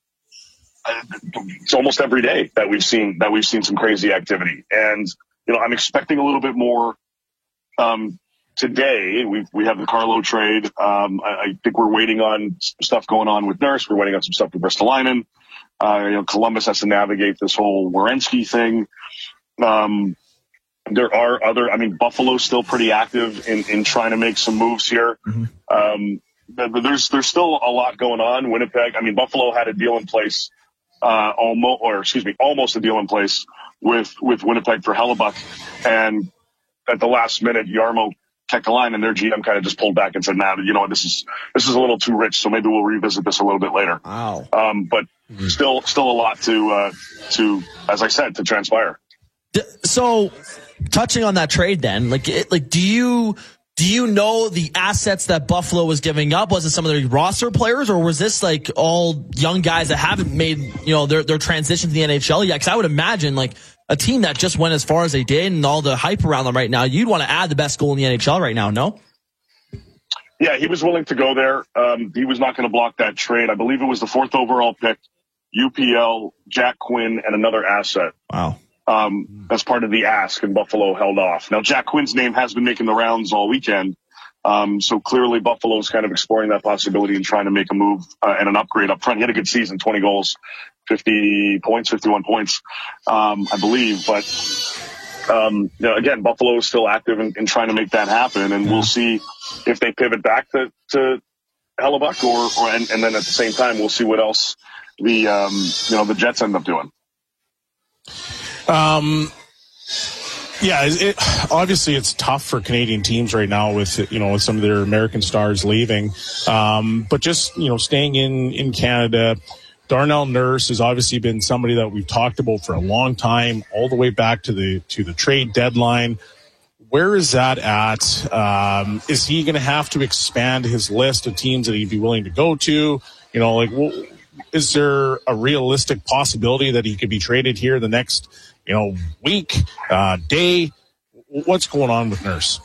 [SPEAKER 20] it's almost every day that we've seen that we've seen some crazy activity, and you know, I'm expecting a little bit more um, today. We we have the Carlo trade. Um, I, I think we're waiting on some stuff going on with Nurse. We're waiting on some stuff with Ristolainen. Uh, you know, Columbus has to navigate this whole Werenski thing. Um, there are other. I mean, Buffalo's still pretty active in, in trying to make some moves here. Mm-hmm. Um, but, but there's there's still a lot going on. Winnipeg. I mean, Buffalo had a deal in place, uh, almost, or excuse me, almost a deal in place with, with Winnipeg for Hellebuck. And at the last minute, Jarmo Kekalainen, their G M, kind of just pulled back and said, nah, you know what, this is, this is a little too rich. So maybe we'll revisit this a little bit later.
[SPEAKER 2] Wow.
[SPEAKER 20] Um, but mm-hmm. still, still a lot to, uh, to, as I said, to transpire.
[SPEAKER 2] So touching on that trade then, like, it, like, do you, do you know the assets that Buffalo was giving up? Was it some of their roster players, or was this like all young guys that haven't made, you know, their, their transition to the N H L yet? Cause I would imagine like a team that just went as far as they did and all the hype around them right now, you'd want to add the best goal in the N H L right now, no?
[SPEAKER 20] Yeah, he was willing to go there. Um, he was not going to block that trade. I believe it was the fourth overall pick, U P L, Jack Quinn, and another asset.
[SPEAKER 2] Wow.
[SPEAKER 20] Um, as part of the ask, and Buffalo held off. Now, Jack Quinn's name has been making the rounds all weekend. Um, so clearly Buffalo's kind of exploring that possibility and trying to make a move uh, and an upgrade up front. He had a good season, twenty goals, fifty points, fifty-one points, um, I believe. But, um, you know, again, Buffalo is still active in, in trying to make that happen. And we'll see if they pivot back to, to Hellebuck or, or and, and then at the same time, we'll see what else the, um, you know, the Jets end up doing.
[SPEAKER 3] Um, yeah, it, obviously it's tough for Canadian teams right now with, you know, with some of their American stars leaving. Um, but just, you know, staying in, in Canada, Darnell Nurse has obviously been somebody that we've talked about for a long time, all the way back to the, to the trade deadline. Where is that at? Um, is he going to have to expand his list of teams that he'd be willing to go to? You know, like, well, is there a realistic possibility that he could be traded here the next, you know, week, uh, day? What's going on with Nurse?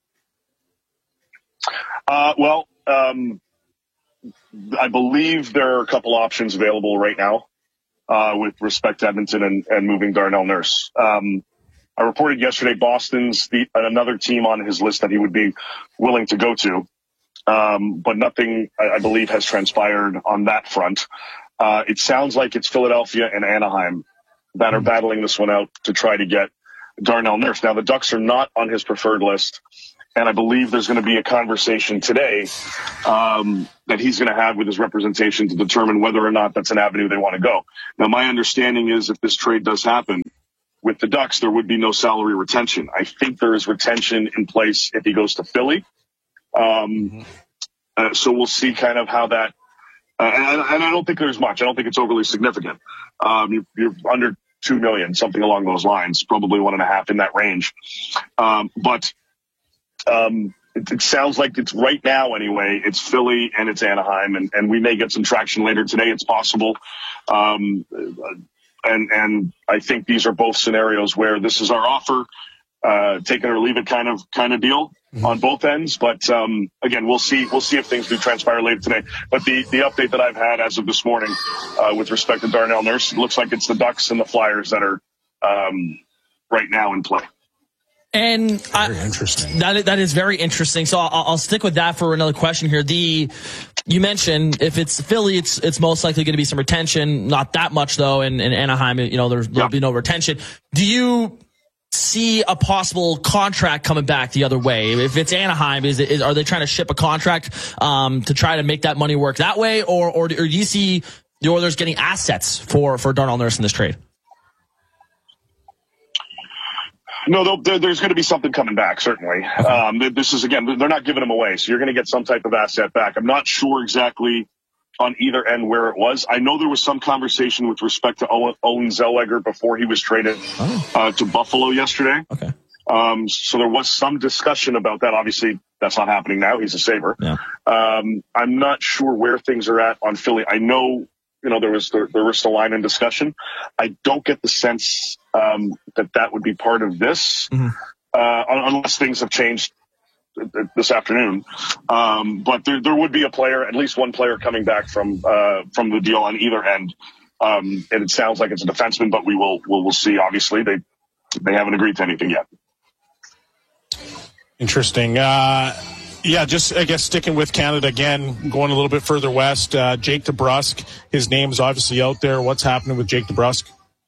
[SPEAKER 20] Uh, well, um, I believe there are a couple options available right now. uh, with respect to Edmonton and, and moving Darnell Nurse. Um, I reported yesterday Boston's the, another team on his list that he would be willing to go to. Um, but nothing, I, I believe, has transpired on that front. Uh, it sounds like it's Philadelphia and Anaheim that are battling this one out to try to get Darnell Nurse. Now, the Ducks are not on his preferred list, and I believe there's going to be a conversation today um, that he's going to have with his representation to determine whether or not that's an avenue they want to go. Now, my understanding is if this trade does happen with the Ducks, there would be no salary retention. I think there is retention in place if he goes to Philly. Um, uh, so we'll see kind of how that, uh, and, and I don't think there's much. I don't think it's overly significant. Um, you're, you're under two million, something along those lines, probably one and a half in that range. Um, but, um, it, it sounds like it's right now anyway, it's Philly and it's Anaheim, and, and we may get some traction later today. It's possible. Um, and, and I think these are both scenarios where this is our offer, uh, take it or leave it kind of, kind of deal. Mm-hmm. On both ends, but um, again, we'll see. We'll see if things do transpire later today. But the, the update that I've had as of this morning, uh, with respect to Darnell Nurse, it looks like it's the Ducks and the Flyers that are um, right now in play.
[SPEAKER 2] And
[SPEAKER 3] very I, interesting.
[SPEAKER 2] That that is very interesting. So I'll, I'll stick with that for another question here. The you mentioned if it's Philly, it's it's most likely going to be some retention. Not that much though. In, in Anaheim, you know, there's, there'll yeah. be no retention. Do you see a possible contract coming back the other way? If it's Anaheim, is it, is, are they trying to ship a contract um, to try to make that money work that way, or, or or do you see the Oilers getting assets for for Darnell Nurse in this trade?
[SPEAKER 20] No, there's going to be something coming back, certainly. Um, this is, again, they're not giving him away, so you're going to get some type of asset back. I'm not sure exactly on either end where it was. I know there was some conversation with respect to Owen, Owen Zellweger before he was traded oh. uh, to Buffalo yesterday.
[SPEAKER 2] Okay.
[SPEAKER 20] Um, so there was some discussion about that. Obviously, that's not happening now. He's a Sabre.
[SPEAKER 2] Yeah.
[SPEAKER 20] Um, I'm not sure where things are at on Philly. I know, you know, there was there, there was the line in discussion. I don't get the sense um, that that would be part of this,
[SPEAKER 2] mm-hmm.
[SPEAKER 20] uh, unless things have changed this afternoon. Um, but there, there would be a player, at least one player coming back from, uh, from the deal on either end. Um, and it sounds like it's a defenseman, but we will, we'll, we'll see. Obviously they, they haven't agreed to anything yet.
[SPEAKER 3] Interesting. Uh, yeah, just, I guess, sticking with Canada again, going a little bit further west, uh, Jake DeBrusk, his name's obviously out there. What's happening with Jake DeBrusk?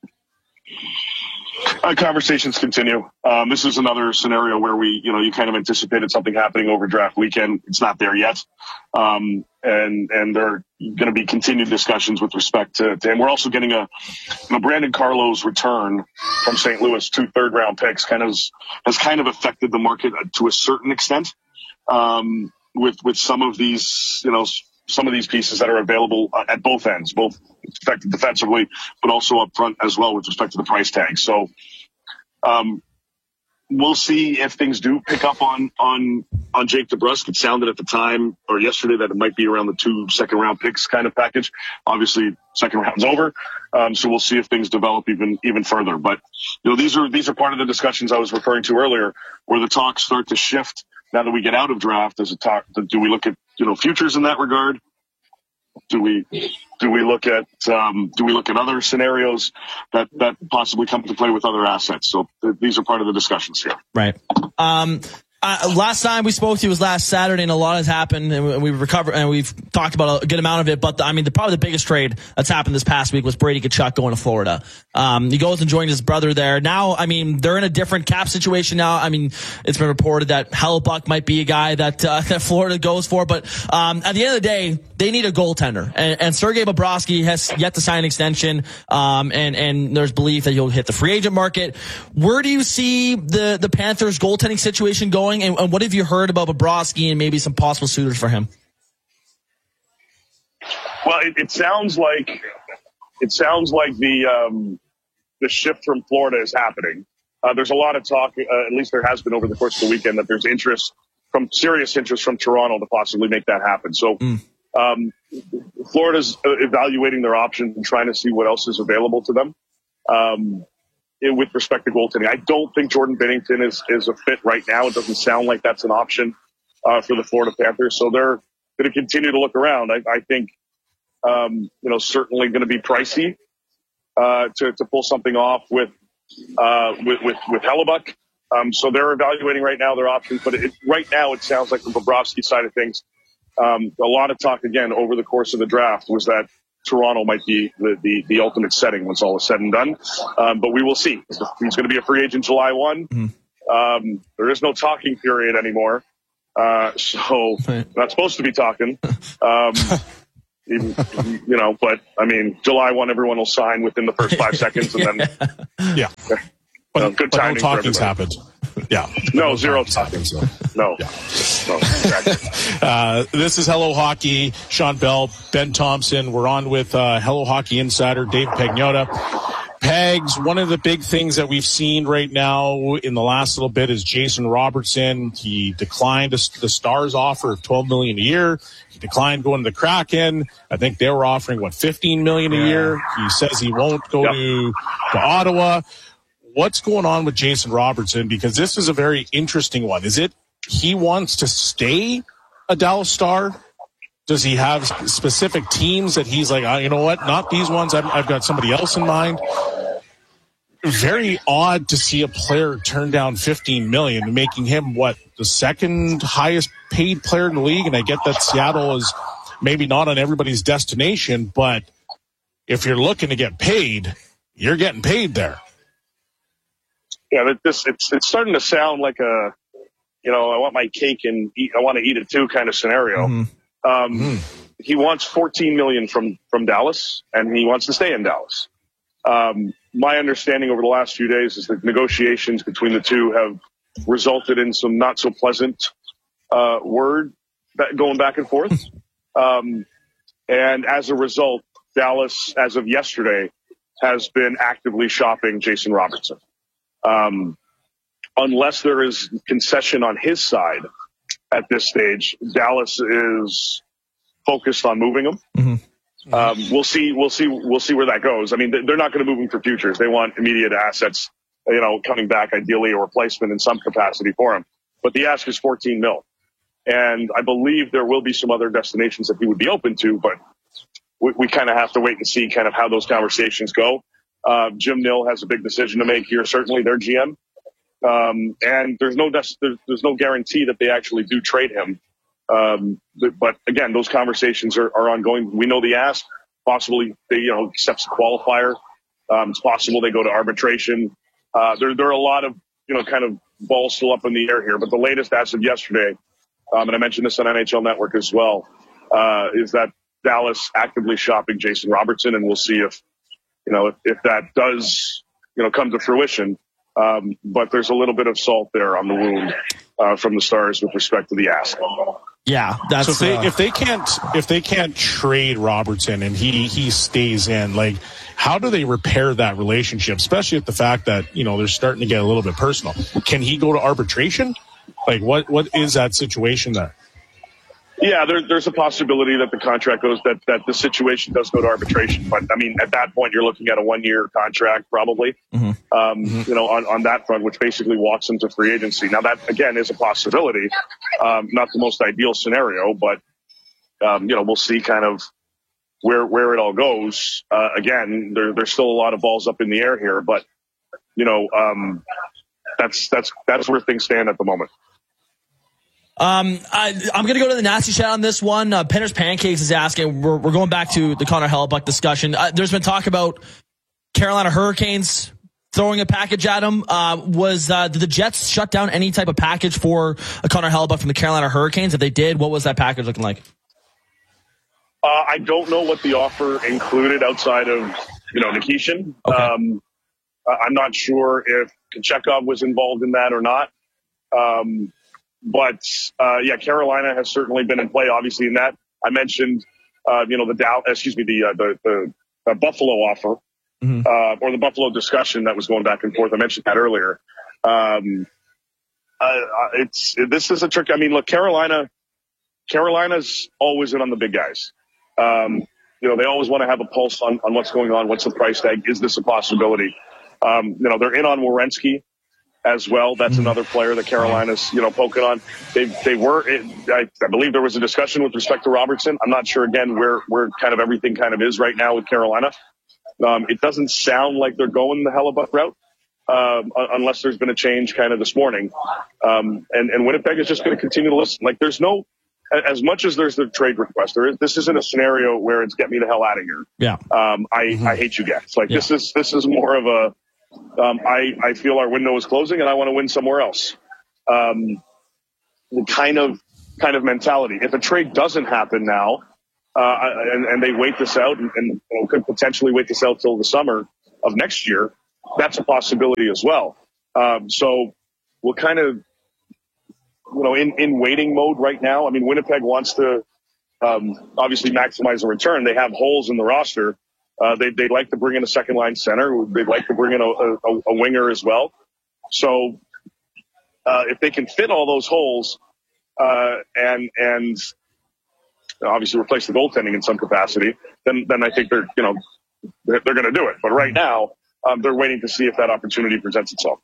[SPEAKER 20] Uh, conversations continue. Um, this is another scenario where we, you know, you kind of anticipated something happening over draft weekend. It's not there yet. Um, and, and there are going to be continued discussions with respect to, to him. We're also getting a, you know, Brandon Carlo's return from Saint Louis, two third round picks kind of has, has kind of affected the market to a certain extent. Um, with, with some of these, you know, some of these pieces that are available at both ends, both affected defensively, but also up front as well with respect to the price tag. So, um, we'll see if things do pick up on, on, on Jake DeBrusk. It sounded at the time or yesterday that it might be around the two second round picks kind of package. Obviously second round's over. Um, so we'll see if things develop even, even further. But, you know, these are, these are part of the discussions I was referring to earlier where the talks start to shift. Now that we get out of draft, does it talk, do we look at, you know, futures in that regard? Do we, do we look at, um, do we look at other scenarios that, that possibly come into play with other assets? So th- these are part of the discussions here.
[SPEAKER 2] Right. Um, Uh, last time we spoke to you was last Saturday, and a lot has happened, and we've recovered, and we've talked about a good amount of it. But the, I mean, the, probably the biggest trade that's happened this past week was Brady Tkachuk going to Florida. Um, he goes and joins his brother there. Now, I mean, they're in a different cap situation now. I mean, it's been reported that Hellebuyck might be a guy that uh, that Florida goes for, but um, at the end of the day, they need a goaltender, and, and Sergei Bobrovsky has yet to sign an extension, um, and and there's belief that he'll hit the free agent market. Where do you see the the Panthers goaltending situation going? And, and what have you heard about Bobrovsky and maybe some possible suitors for him?
[SPEAKER 20] Well, it, it sounds like it sounds like the um, the shift from Florida is happening. Uh, there's a lot of talk, uh, at least there has been over the course of the weekend, that there's interest from serious interest from Toronto to possibly make that happen. So
[SPEAKER 2] mm.
[SPEAKER 20] um, Florida's evaluating their options and trying to see what else is available to them. Um, with respect to goaltending, I don't think Jordan Binnington is, is a fit right now. It doesn't sound like that's an option uh, for the Florida Panthers. So they're going to continue to look around. I, I think, um, you know, certainly going to be pricey. uh, to to pull something off with uh, with with, with Hellebuyck. Um, so they're evaluating right now their options, but it, right now it sounds like from Bobrovsky's side of things, um, a lot of talk again over the course of the draft was that Toronto might be the, the, the ultimate setting once all is said and done. Um, but we will see. He's going to be a free agent July first. Mm-hmm. Um, there is no talking period anymore. Uh, so not supposed to be talking. Um, even, you know, but I mean, July first, everyone will sign within the first five seconds and then,
[SPEAKER 3] yeah.
[SPEAKER 20] But, uh, good
[SPEAKER 3] but
[SPEAKER 20] timing.
[SPEAKER 3] No talking's happened. Yeah.
[SPEAKER 20] No, no zero talking. So. No.
[SPEAKER 3] Yeah.
[SPEAKER 20] no exactly.
[SPEAKER 3] uh, this is Hello Hockey. Sean Bell, Ben Thompson. We're on with uh, Hello Hockey insider Dave Pagnotta. Pegs, one of the big things that we've seen right now in the last little bit is Jason Robertson. He declined the Stars offer of twelve million dollars a year. He declined going to the Kraken. I think they were offering, what, fifteen million dollars a year. He says he won't go yep. to, to Ottawa. What's going on with Jason Robertson? Because this is a very interesting one. Is it he wants to stay a Dallas Star? Does he have specific teams that he's like, oh, you know what, not these ones. I've, I've got somebody else in mind. Very odd to see a player turn down fifteen million dollars, making him, what, the second highest paid player in the league? And I get that Seattle is maybe not on everybody's destination, but if you're looking to get paid, you're getting paid there.
[SPEAKER 20] Yeah, this it's it's starting to sound like a, you know, I want my cake and eat, I want to eat it too kind of scenario. Mm-hmm. Um, mm-hmm. He wants fourteen million dollars from from Dallas, and he wants to stay in Dallas. Um, my understanding over the last few days is that negotiations between the two have resulted in some not so pleasant uh, word that going back and forth. Um, and as a result, Dallas, as of yesterday, has been actively shopping Jason Robertson. Um, unless there is concession on his side at this stage, Dallas is focused on moving him. Mm-hmm. Um, we'll see, we'll see, we'll see where that goes. I mean, they're not going to move him for futures. They want immediate assets, you know, coming back, ideally a replacement in some capacity for him. But the ask is fourteen mil. And I believe there will be some other destinations that he would be open to, but we, we kind of have to wait and see kind of how those conversations go. Uh, Jim Nill has a big decision to make here. Certainly, their G M, um, and there's no there's, there's no guarantee that they actually do trade him. Um, but again, those conversations are, are ongoing. We know the ask. Possibly, they you know accepts a qualifier. Um, it's possible they go to arbitration. Uh, there there are a lot of you know kind of balls still up in the air here. But the latest as of yesterday, um, and I mentioned this on N H L Network as well, uh, is that Dallas actively shopping Jason Robertson, and we'll see if. You know, if, if that does, you know, come to fruition, um, but there's a little bit of salt there on the wound uh, from the Stars with respect to the ask.
[SPEAKER 2] Yeah, that's
[SPEAKER 3] so if they,
[SPEAKER 2] uh,
[SPEAKER 3] if they can't if they can't trade Robertson and he he stays in, like, how do they repair that relationship? Especially with the fact that you know they're starting to get a little bit personal. Can he go to arbitration? Like, what what is that situation there?
[SPEAKER 20] Yeah, there, there's a possibility that the contract goes, that, that the situation does go to arbitration. But, I mean, at that point, you're looking at a one-year contract probably, mm-hmm. Um, mm-hmm. you know, on, on that front, which basically walks into free agency. Now, that, again, is a possibility. Um, not the most ideal scenario, but, um, you know, we'll see kind of where where it all goes. Uh, again, there, there's still a lot of balls up in the air here, but, you know, um, that's that's that's where things stand at the moment.
[SPEAKER 2] Um, I, I'm going to go to the nasty chat on this one. Uh, Penner's Pancakes is asking, we're, we're going back to the Connor Hellebuyck discussion. Uh, there's been talk about Carolina Hurricanes throwing a package at him. Uh, was, uh, did the Jets shut down any type of package for a Connor Hellebuyck from the Carolina Hurricanes? If they did, what was that package looking like?
[SPEAKER 20] Uh, I don't know what the offer included outside of, you know, Nikishin. Okay. Um, I'm not sure if Kochetkov was involved in that or not. Um, But, uh, yeah, Carolina has certainly been in play, obviously, in that. I mentioned, uh, you know, the Dow, excuse me, the, uh, the, the, the Buffalo offer, mm-hmm. uh, or the Buffalo discussion that was going back and forth. I mentioned that earlier. Um, uh, it's, this is a trick. I mean, look, Carolina, Carolina's always in on the big guys. Um, you know, they always want to have a pulse on, on what's going on. What's the price tag? Is this a possibility? Um, you know, they're in on Werenski as well. That's another player that Carolina's, you know, poking on. They they were, it, I, I believe there was a discussion with respect to Robertson. I'm not sure, again, where, where kind of everything kind of is right now with Carolina. Um, it doesn't sound like they're going the Hellebuck route, um, unless there's been a change kind of this morning. Um, and, and Winnipeg is just going to continue to listen. Like, there's no, as much as there's the trade request, there is, this isn't a scenario where it's get me the hell out of here.
[SPEAKER 2] Yeah.
[SPEAKER 20] Um, I, mm-hmm. I hate you guys. Like, yeah. this is, this is more of a, um, I, I feel our window is closing and I want to win somewhere else. Um, the kind of, kind of mentality. If a trade doesn't happen now, uh, and, and they wait this out and, and you know, could potentially wait this out till the summer of next year, that's a possibility as well. Um, so we're kind of, you know, in, in waiting mode right now. I mean, Winnipeg wants to, um, obviously maximize the return. They have holes in the roster. Uh, they, they'd like to bring in a second line center. They'd like to bring in a, a, a winger as well. So, uh, if they can fit all those holes, uh, and, and obviously replace the goaltending in some capacity, then, then I think they're, you know, they're, they're going to do it. But right now, um, they're waiting to see if that opportunity presents itself.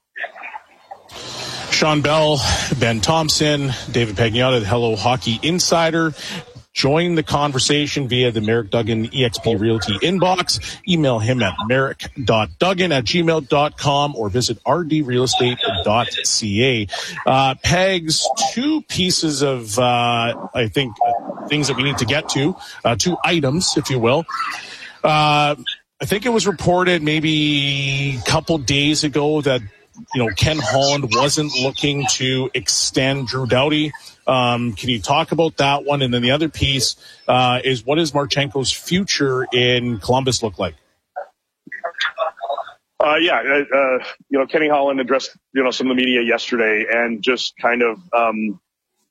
[SPEAKER 3] Sean Bell, Ben Thompson, David Pagnotta, the Hello Hockey Insider. Join the conversation via the Merrick Duggan E X P Realty inbox. Email him at merrick dot duggan at gmail dot com or visit r d real estate dot c a. Uh, Pegs, two pieces of, uh, I think, uh, things that we need to get to, uh, two items, if you will. Uh, I think it was reported maybe a couple days ago that, you know, Ken Holland wasn't looking to extend Drew Doughty. Um, can you talk about that one? And then the other piece uh, is, what does Marchenko's future in Columbus look like?
[SPEAKER 20] Uh, yeah, uh, you know, Kenny Holland addressed, you know, some of the media yesterday and just kind of, um,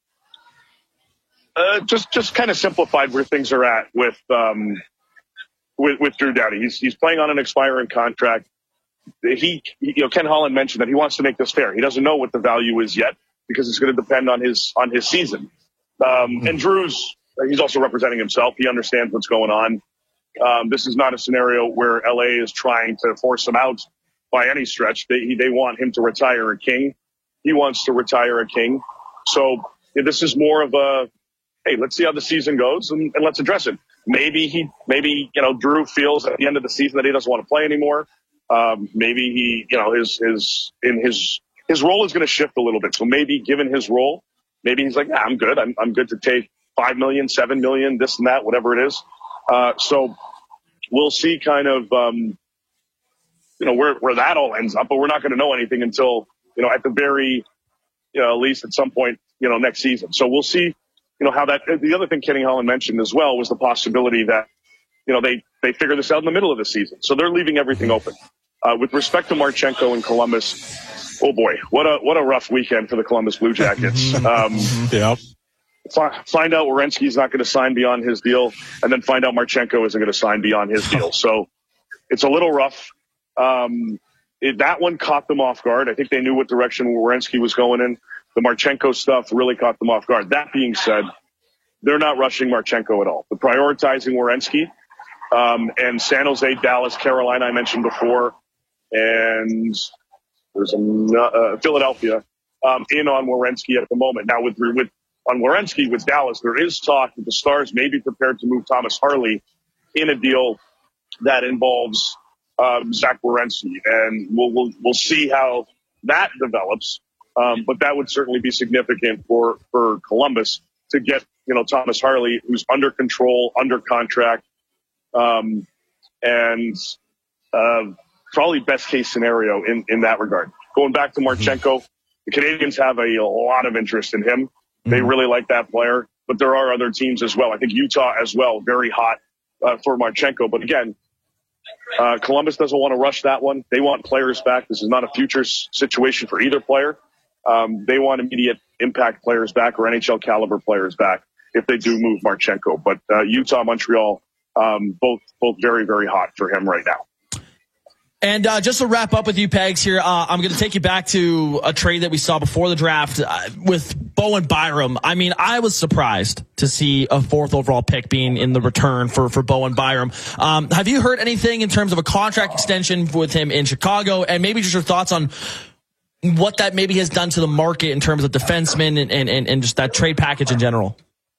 [SPEAKER 20] uh, just, just kind of simplified where things are at with, um, with, with Drew Doughty. He's, he's playing on an expiring contract. He, you know, Ken Holland mentioned that he wants to make this fair. He doesn't know what the value is yet because it's going to depend on his, on his season. Um, and Drew's, he's also representing himself. He understands what's going on. Um, this is not a scenario where L A is trying to force him out by any stretch. They, they want him to retire a king. He wants to retire a king. So yeah, this is more of a, hey, let's see how the season goes and, and let's address it. Maybe he, maybe, you know, Drew feels at the end of the season that he doesn't want to play anymore. Um, maybe he, you know, his, his, in his, his role is going to shift a little bit. So maybe given his role, maybe he's like, yeah, I'm good. I'm, I'm good to take five million, seven million, this and that, whatever it is. Uh, so we'll see kind of, um, you know, where, where that all ends up, but we're not going to know anything until, you know, at the very, you know, at least at some point, you know, next season. So we'll see, you know, how that, the other thing Kenny Holland mentioned as well was the possibility that, you know, they, they figure this out in the middle of the season. So they're leaving everything open. Uh, with respect to Marchenko in Columbus, oh boy, what a, what a rough weekend for the Columbus Blue Jackets. Um,
[SPEAKER 3] yeah.
[SPEAKER 20] Fi- find out Werenski's not going to sign beyond his deal, and then find out Marchenko isn't going to sign beyond his deal. So it's a little rough. Um, it, that one caught them off guard. I think they knew what direction Werenski was going in. The Marchenko stuff really caught them off guard. That being said, they're not rushing Marchenko at all. They're prioritizing Werenski. Um, and San Jose, Dallas, Carolina, I mentioned before, and there's a, uh, Philadelphia, um, in on Werenski at the moment. Now with, with, on Werenski with Dallas, there is talk that the Stars may be prepared to move Thomas Harley in a deal that involves, um, Zach Werenski. And we'll, we'll, we'll see how that develops. Um, but that would certainly be significant for, for Columbus to get, you know, Thomas Harley, who's under control, under contract. Um, and, uh, probably best case scenario in, in that regard. Going back to Marchenko, the Canadians have a, a lot of interest in him. They really like that player, but there are other teams as well. I think Utah as well, very hot, uh, for Marchenko. But again, uh, Columbus doesn't want to rush that one. They want players back. This is not a future s- situation for either player. Um, they want immediate impact players back or N H L caliber players back if they do move Marchenko. But, uh, Utah, Montreal, Um, both, both very, very hot for him right now.
[SPEAKER 2] And uh, just to wrap up with you, Pegs, here, uh, I'm going to take you back to a trade that we saw before the draft uh, with Bowen Byram. I mean, I was surprised to see a fourth overall pick being in the return for, for Bowen Byram. Um, have you heard anything in terms of a contract extension with him in Chicago? And maybe just your thoughts on what that maybe has done to the market in terms of defensemen and, and, and just that trade package in general?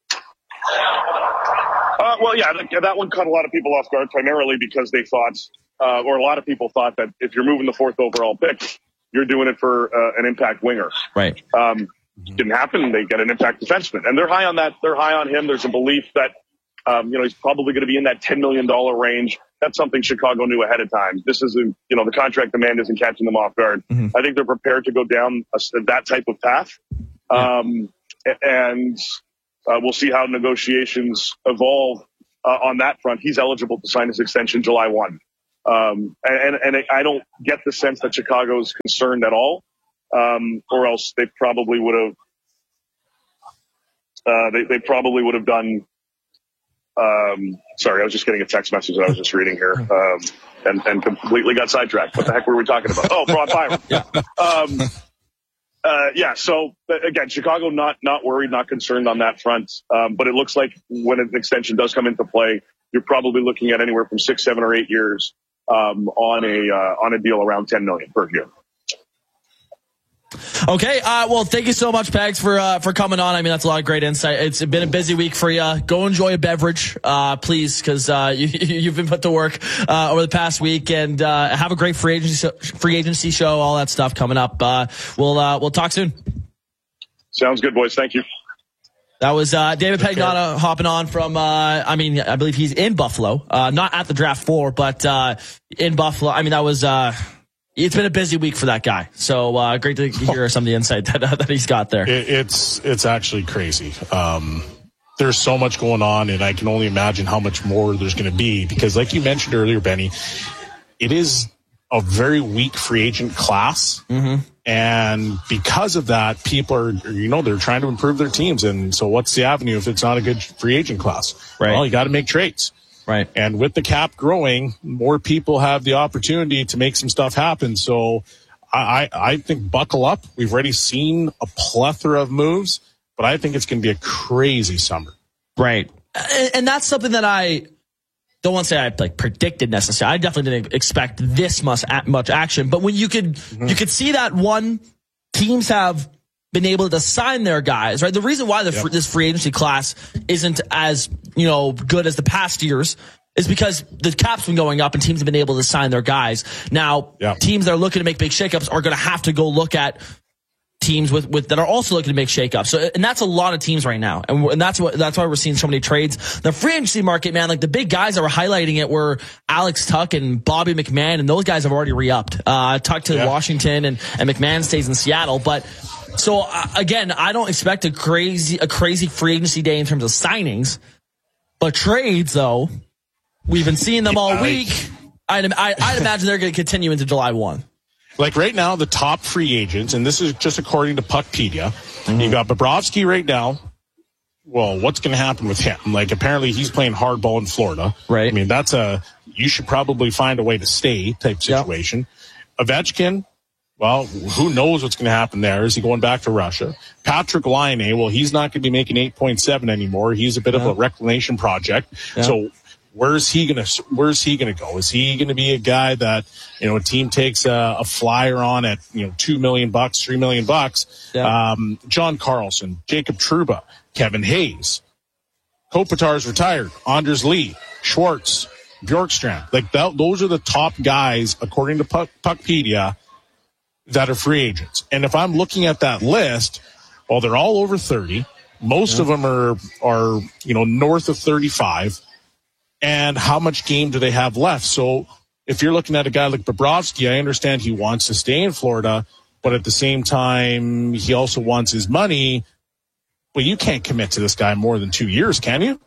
[SPEAKER 20] Uh, well, yeah, that, that one caught a lot of people off guard, primarily because they thought uh, or a lot of people thought that if you're moving the fourth overall pick, you're doing it for uh, an impact winger.
[SPEAKER 2] Right.
[SPEAKER 20] Um, didn't happen. They get an impact defenseman, and they're high on that. They're high on him. There's a belief that um, you know he's probably going to be in that ten million dollars range. That's something Chicago knew ahead of time. This is, a, you know, the contract demand isn't catching them off guard. Mm-hmm. I think they're prepared to go down a, that type of path. Yeah. Um, and uh, we'll see how negotiations evolve uh, on that front. He's eligible to sign his extension July first. Um, and, and I don't get the sense that Chicago's concerned at all, um, or else they probably would have, uh, they, they probably would have done, Um, sorry, I was just getting a text message that I was just reading here, um, and, and completely got sidetracked. What the heck were we talking about? Oh, Broad Byram. Yeah. Um, uh, yeah. So again, Chicago not, not worried, not concerned on that front. Um, but it looks like when an extension does come into play, you're probably looking at anywhere from six, seven or eight years, um, on a, uh, on a deal around ten million per year.
[SPEAKER 2] Okay, uh, well, thank you so much, Pags, for uh, for coming on. I mean, that's a lot of great insight. It's been a busy week for you. Go enjoy a beverage, uh, please, because uh, you, you've been put to work uh, over the past week. And uh, have a great free agency free agency show, all that stuff coming up. Uh, we'll uh, we'll talk soon.
[SPEAKER 20] Sounds good, boys. Thank you.
[SPEAKER 2] That was uh, David Pagnotta hopping on from, uh, I mean, I believe he's in Buffalo, uh, not at the draft floor, but uh, in Buffalo. I mean, that was... Uh, It's been a busy week for that guy. So uh, great to hear some of the insight that, uh, that he's got there.
[SPEAKER 3] It, it's it's actually crazy. Um, there's so much going on, and I can only imagine how much more there's going to be. Because like you mentioned earlier, Benny, it is a very weak free agent class.
[SPEAKER 2] Mm-hmm.
[SPEAKER 3] And because of that, people are, you know, they're trying to improve their teams. And so what's the avenue if it's not a good free agent class?
[SPEAKER 2] Right.
[SPEAKER 3] Well, you got to make trades.
[SPEAKER 2] Right.
[SPEAKER 3] And with the cap growing, more people have the opportunity to make some stuff happen. So I, I think buckle up. We've already seen a plethora of moves, but I think it's going to be a crazy summer.
[SPEAKER 2] Right. And, and that's something that I don't want to say I like predicted necessarily. I definitely didn't expect this much, much action. But when you could, mm-hmm. you could see that one, teams have been able to sign their guys, right? The reason why the, yep. this free agency class isn't as, you know, good as the past years is because the cap's been going up and teams have been able to sign their guys. Now, yep. teams that are looking to make big shakeups are going to have to go look at teams with, with that are also looking to make shakeups. So, and that's a lot of teams right now. And, and that's what, that's why we're seeing so many trades. The free agency market, man, like the big guys that were highlighting it were Alex Tuch and Bobby McMahon, and those guys have already re-upped. Uh, Tuch to yep. Washington and, and McMahon stays in Seattle. But, So uh, again, I don't expect a crazy a crazy free agency day in terms of signings, but trades though, we've been seeing them all week. I'd, I, I'd imagine they're going to continue into July first.
[SPEAKER 3] Like right now, the top free agents, and this is just according to Puckpedia, mm-hmm. you got Bobrovsky right now. Well, what's going to happen with him? Like apparently he's playing hardball in Florida.
[SPEAKER 2] Right.
[SPEAKER 3] I mean that's a you should probably find a way to stay type situation. Yep. Ovechkin. Well, who knows what's going to happen there? Is he going back to Russia? Patrick Laine, well, he's not going to be making eight point seven anymore. He's a bit yeah. of a reclamation project. Yeah. So where's he going to, where's he going to go? Is he going to be a guy that, you know, a team takes a, a flyer on at, you know, two million bucks, three million bucks? Yeah. Um, John Carlson, Jacob Trouba, Kevin Hayes, Kopitar's retired, Anders Lee, Schwartz, Bjorkstrand. Like that, those are the top guys, according to Puck, Puckpedia, that are free agents. And if I'm looking at that list, well, they're all over thirty. Most yeah. of them are, are, you know, north of thirty-five. And how much game do they have left? So if you're looking at a guy like Bobrovsky, I understand he wants to stay in Florida, but at the same time, he also wants his money. But you can't commit to this guy more than two years, can you?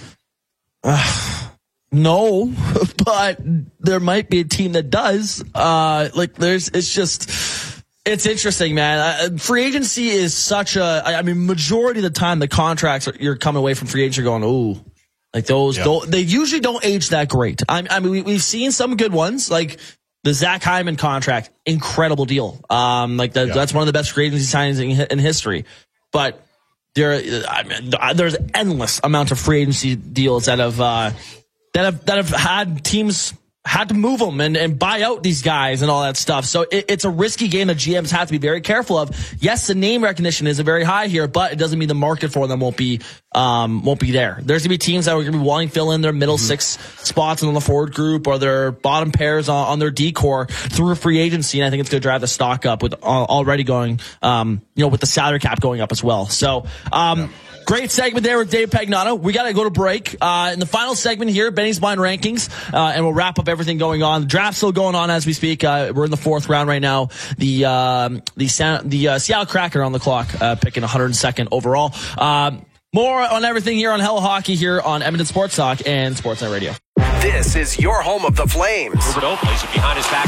[SPEAKER 2] Uh, no, but there might be a team that does. Uh, like there's, it's just, it's interesting, man. Uh, free agency is such a, I mean, majority of the time the contracts are, you're coming away from free agency going, ooh, like those, yeah. don't, they usually don't age that great. I, I mean, we, we've seen some good ones, like the Zach Hyman contract, incredible deal. Um, like the, yeah. that's one of the best free agency signings in, in history. But there, I mean, there's endless amount of free agency deals that have, uh, that have, that have had teams had to move them and, and buy out these guys and all that stuff. So it, it's a risky game that G Ms have to be very careful of. Yes, the name recognition is very high here, but it doesn't mean the market for them won't be um, won't be there. There's going to be teams that are going to be wanting to fill in their middle mm-hmm. six spots on the forward group or their bottom pairs on, on their D-core through free agency, and I think it's going to drive the stock up with uh, already going, um, you know, with the salary cap going up as well. So, um, yeah. Great segment there with Dave Pagnotta. We got to go to break. Uh, in the final segment here, Benny's Blind Rankings, uh, and we'll wrap up everything going on. The draft's still going on as we speak. Uh, we're in the fourth round right now. The um, the San, the uh, Seattle Kraken on the clock, uh, picking one hundred second overall. Um, more on everything here on Hello Hockey here on Edmonton Sports Talk and Sportsnet Radio.
[SPEAKER 4] This is your home of the Flames.
[SPEAKER 21] Ruben plays it behind his back.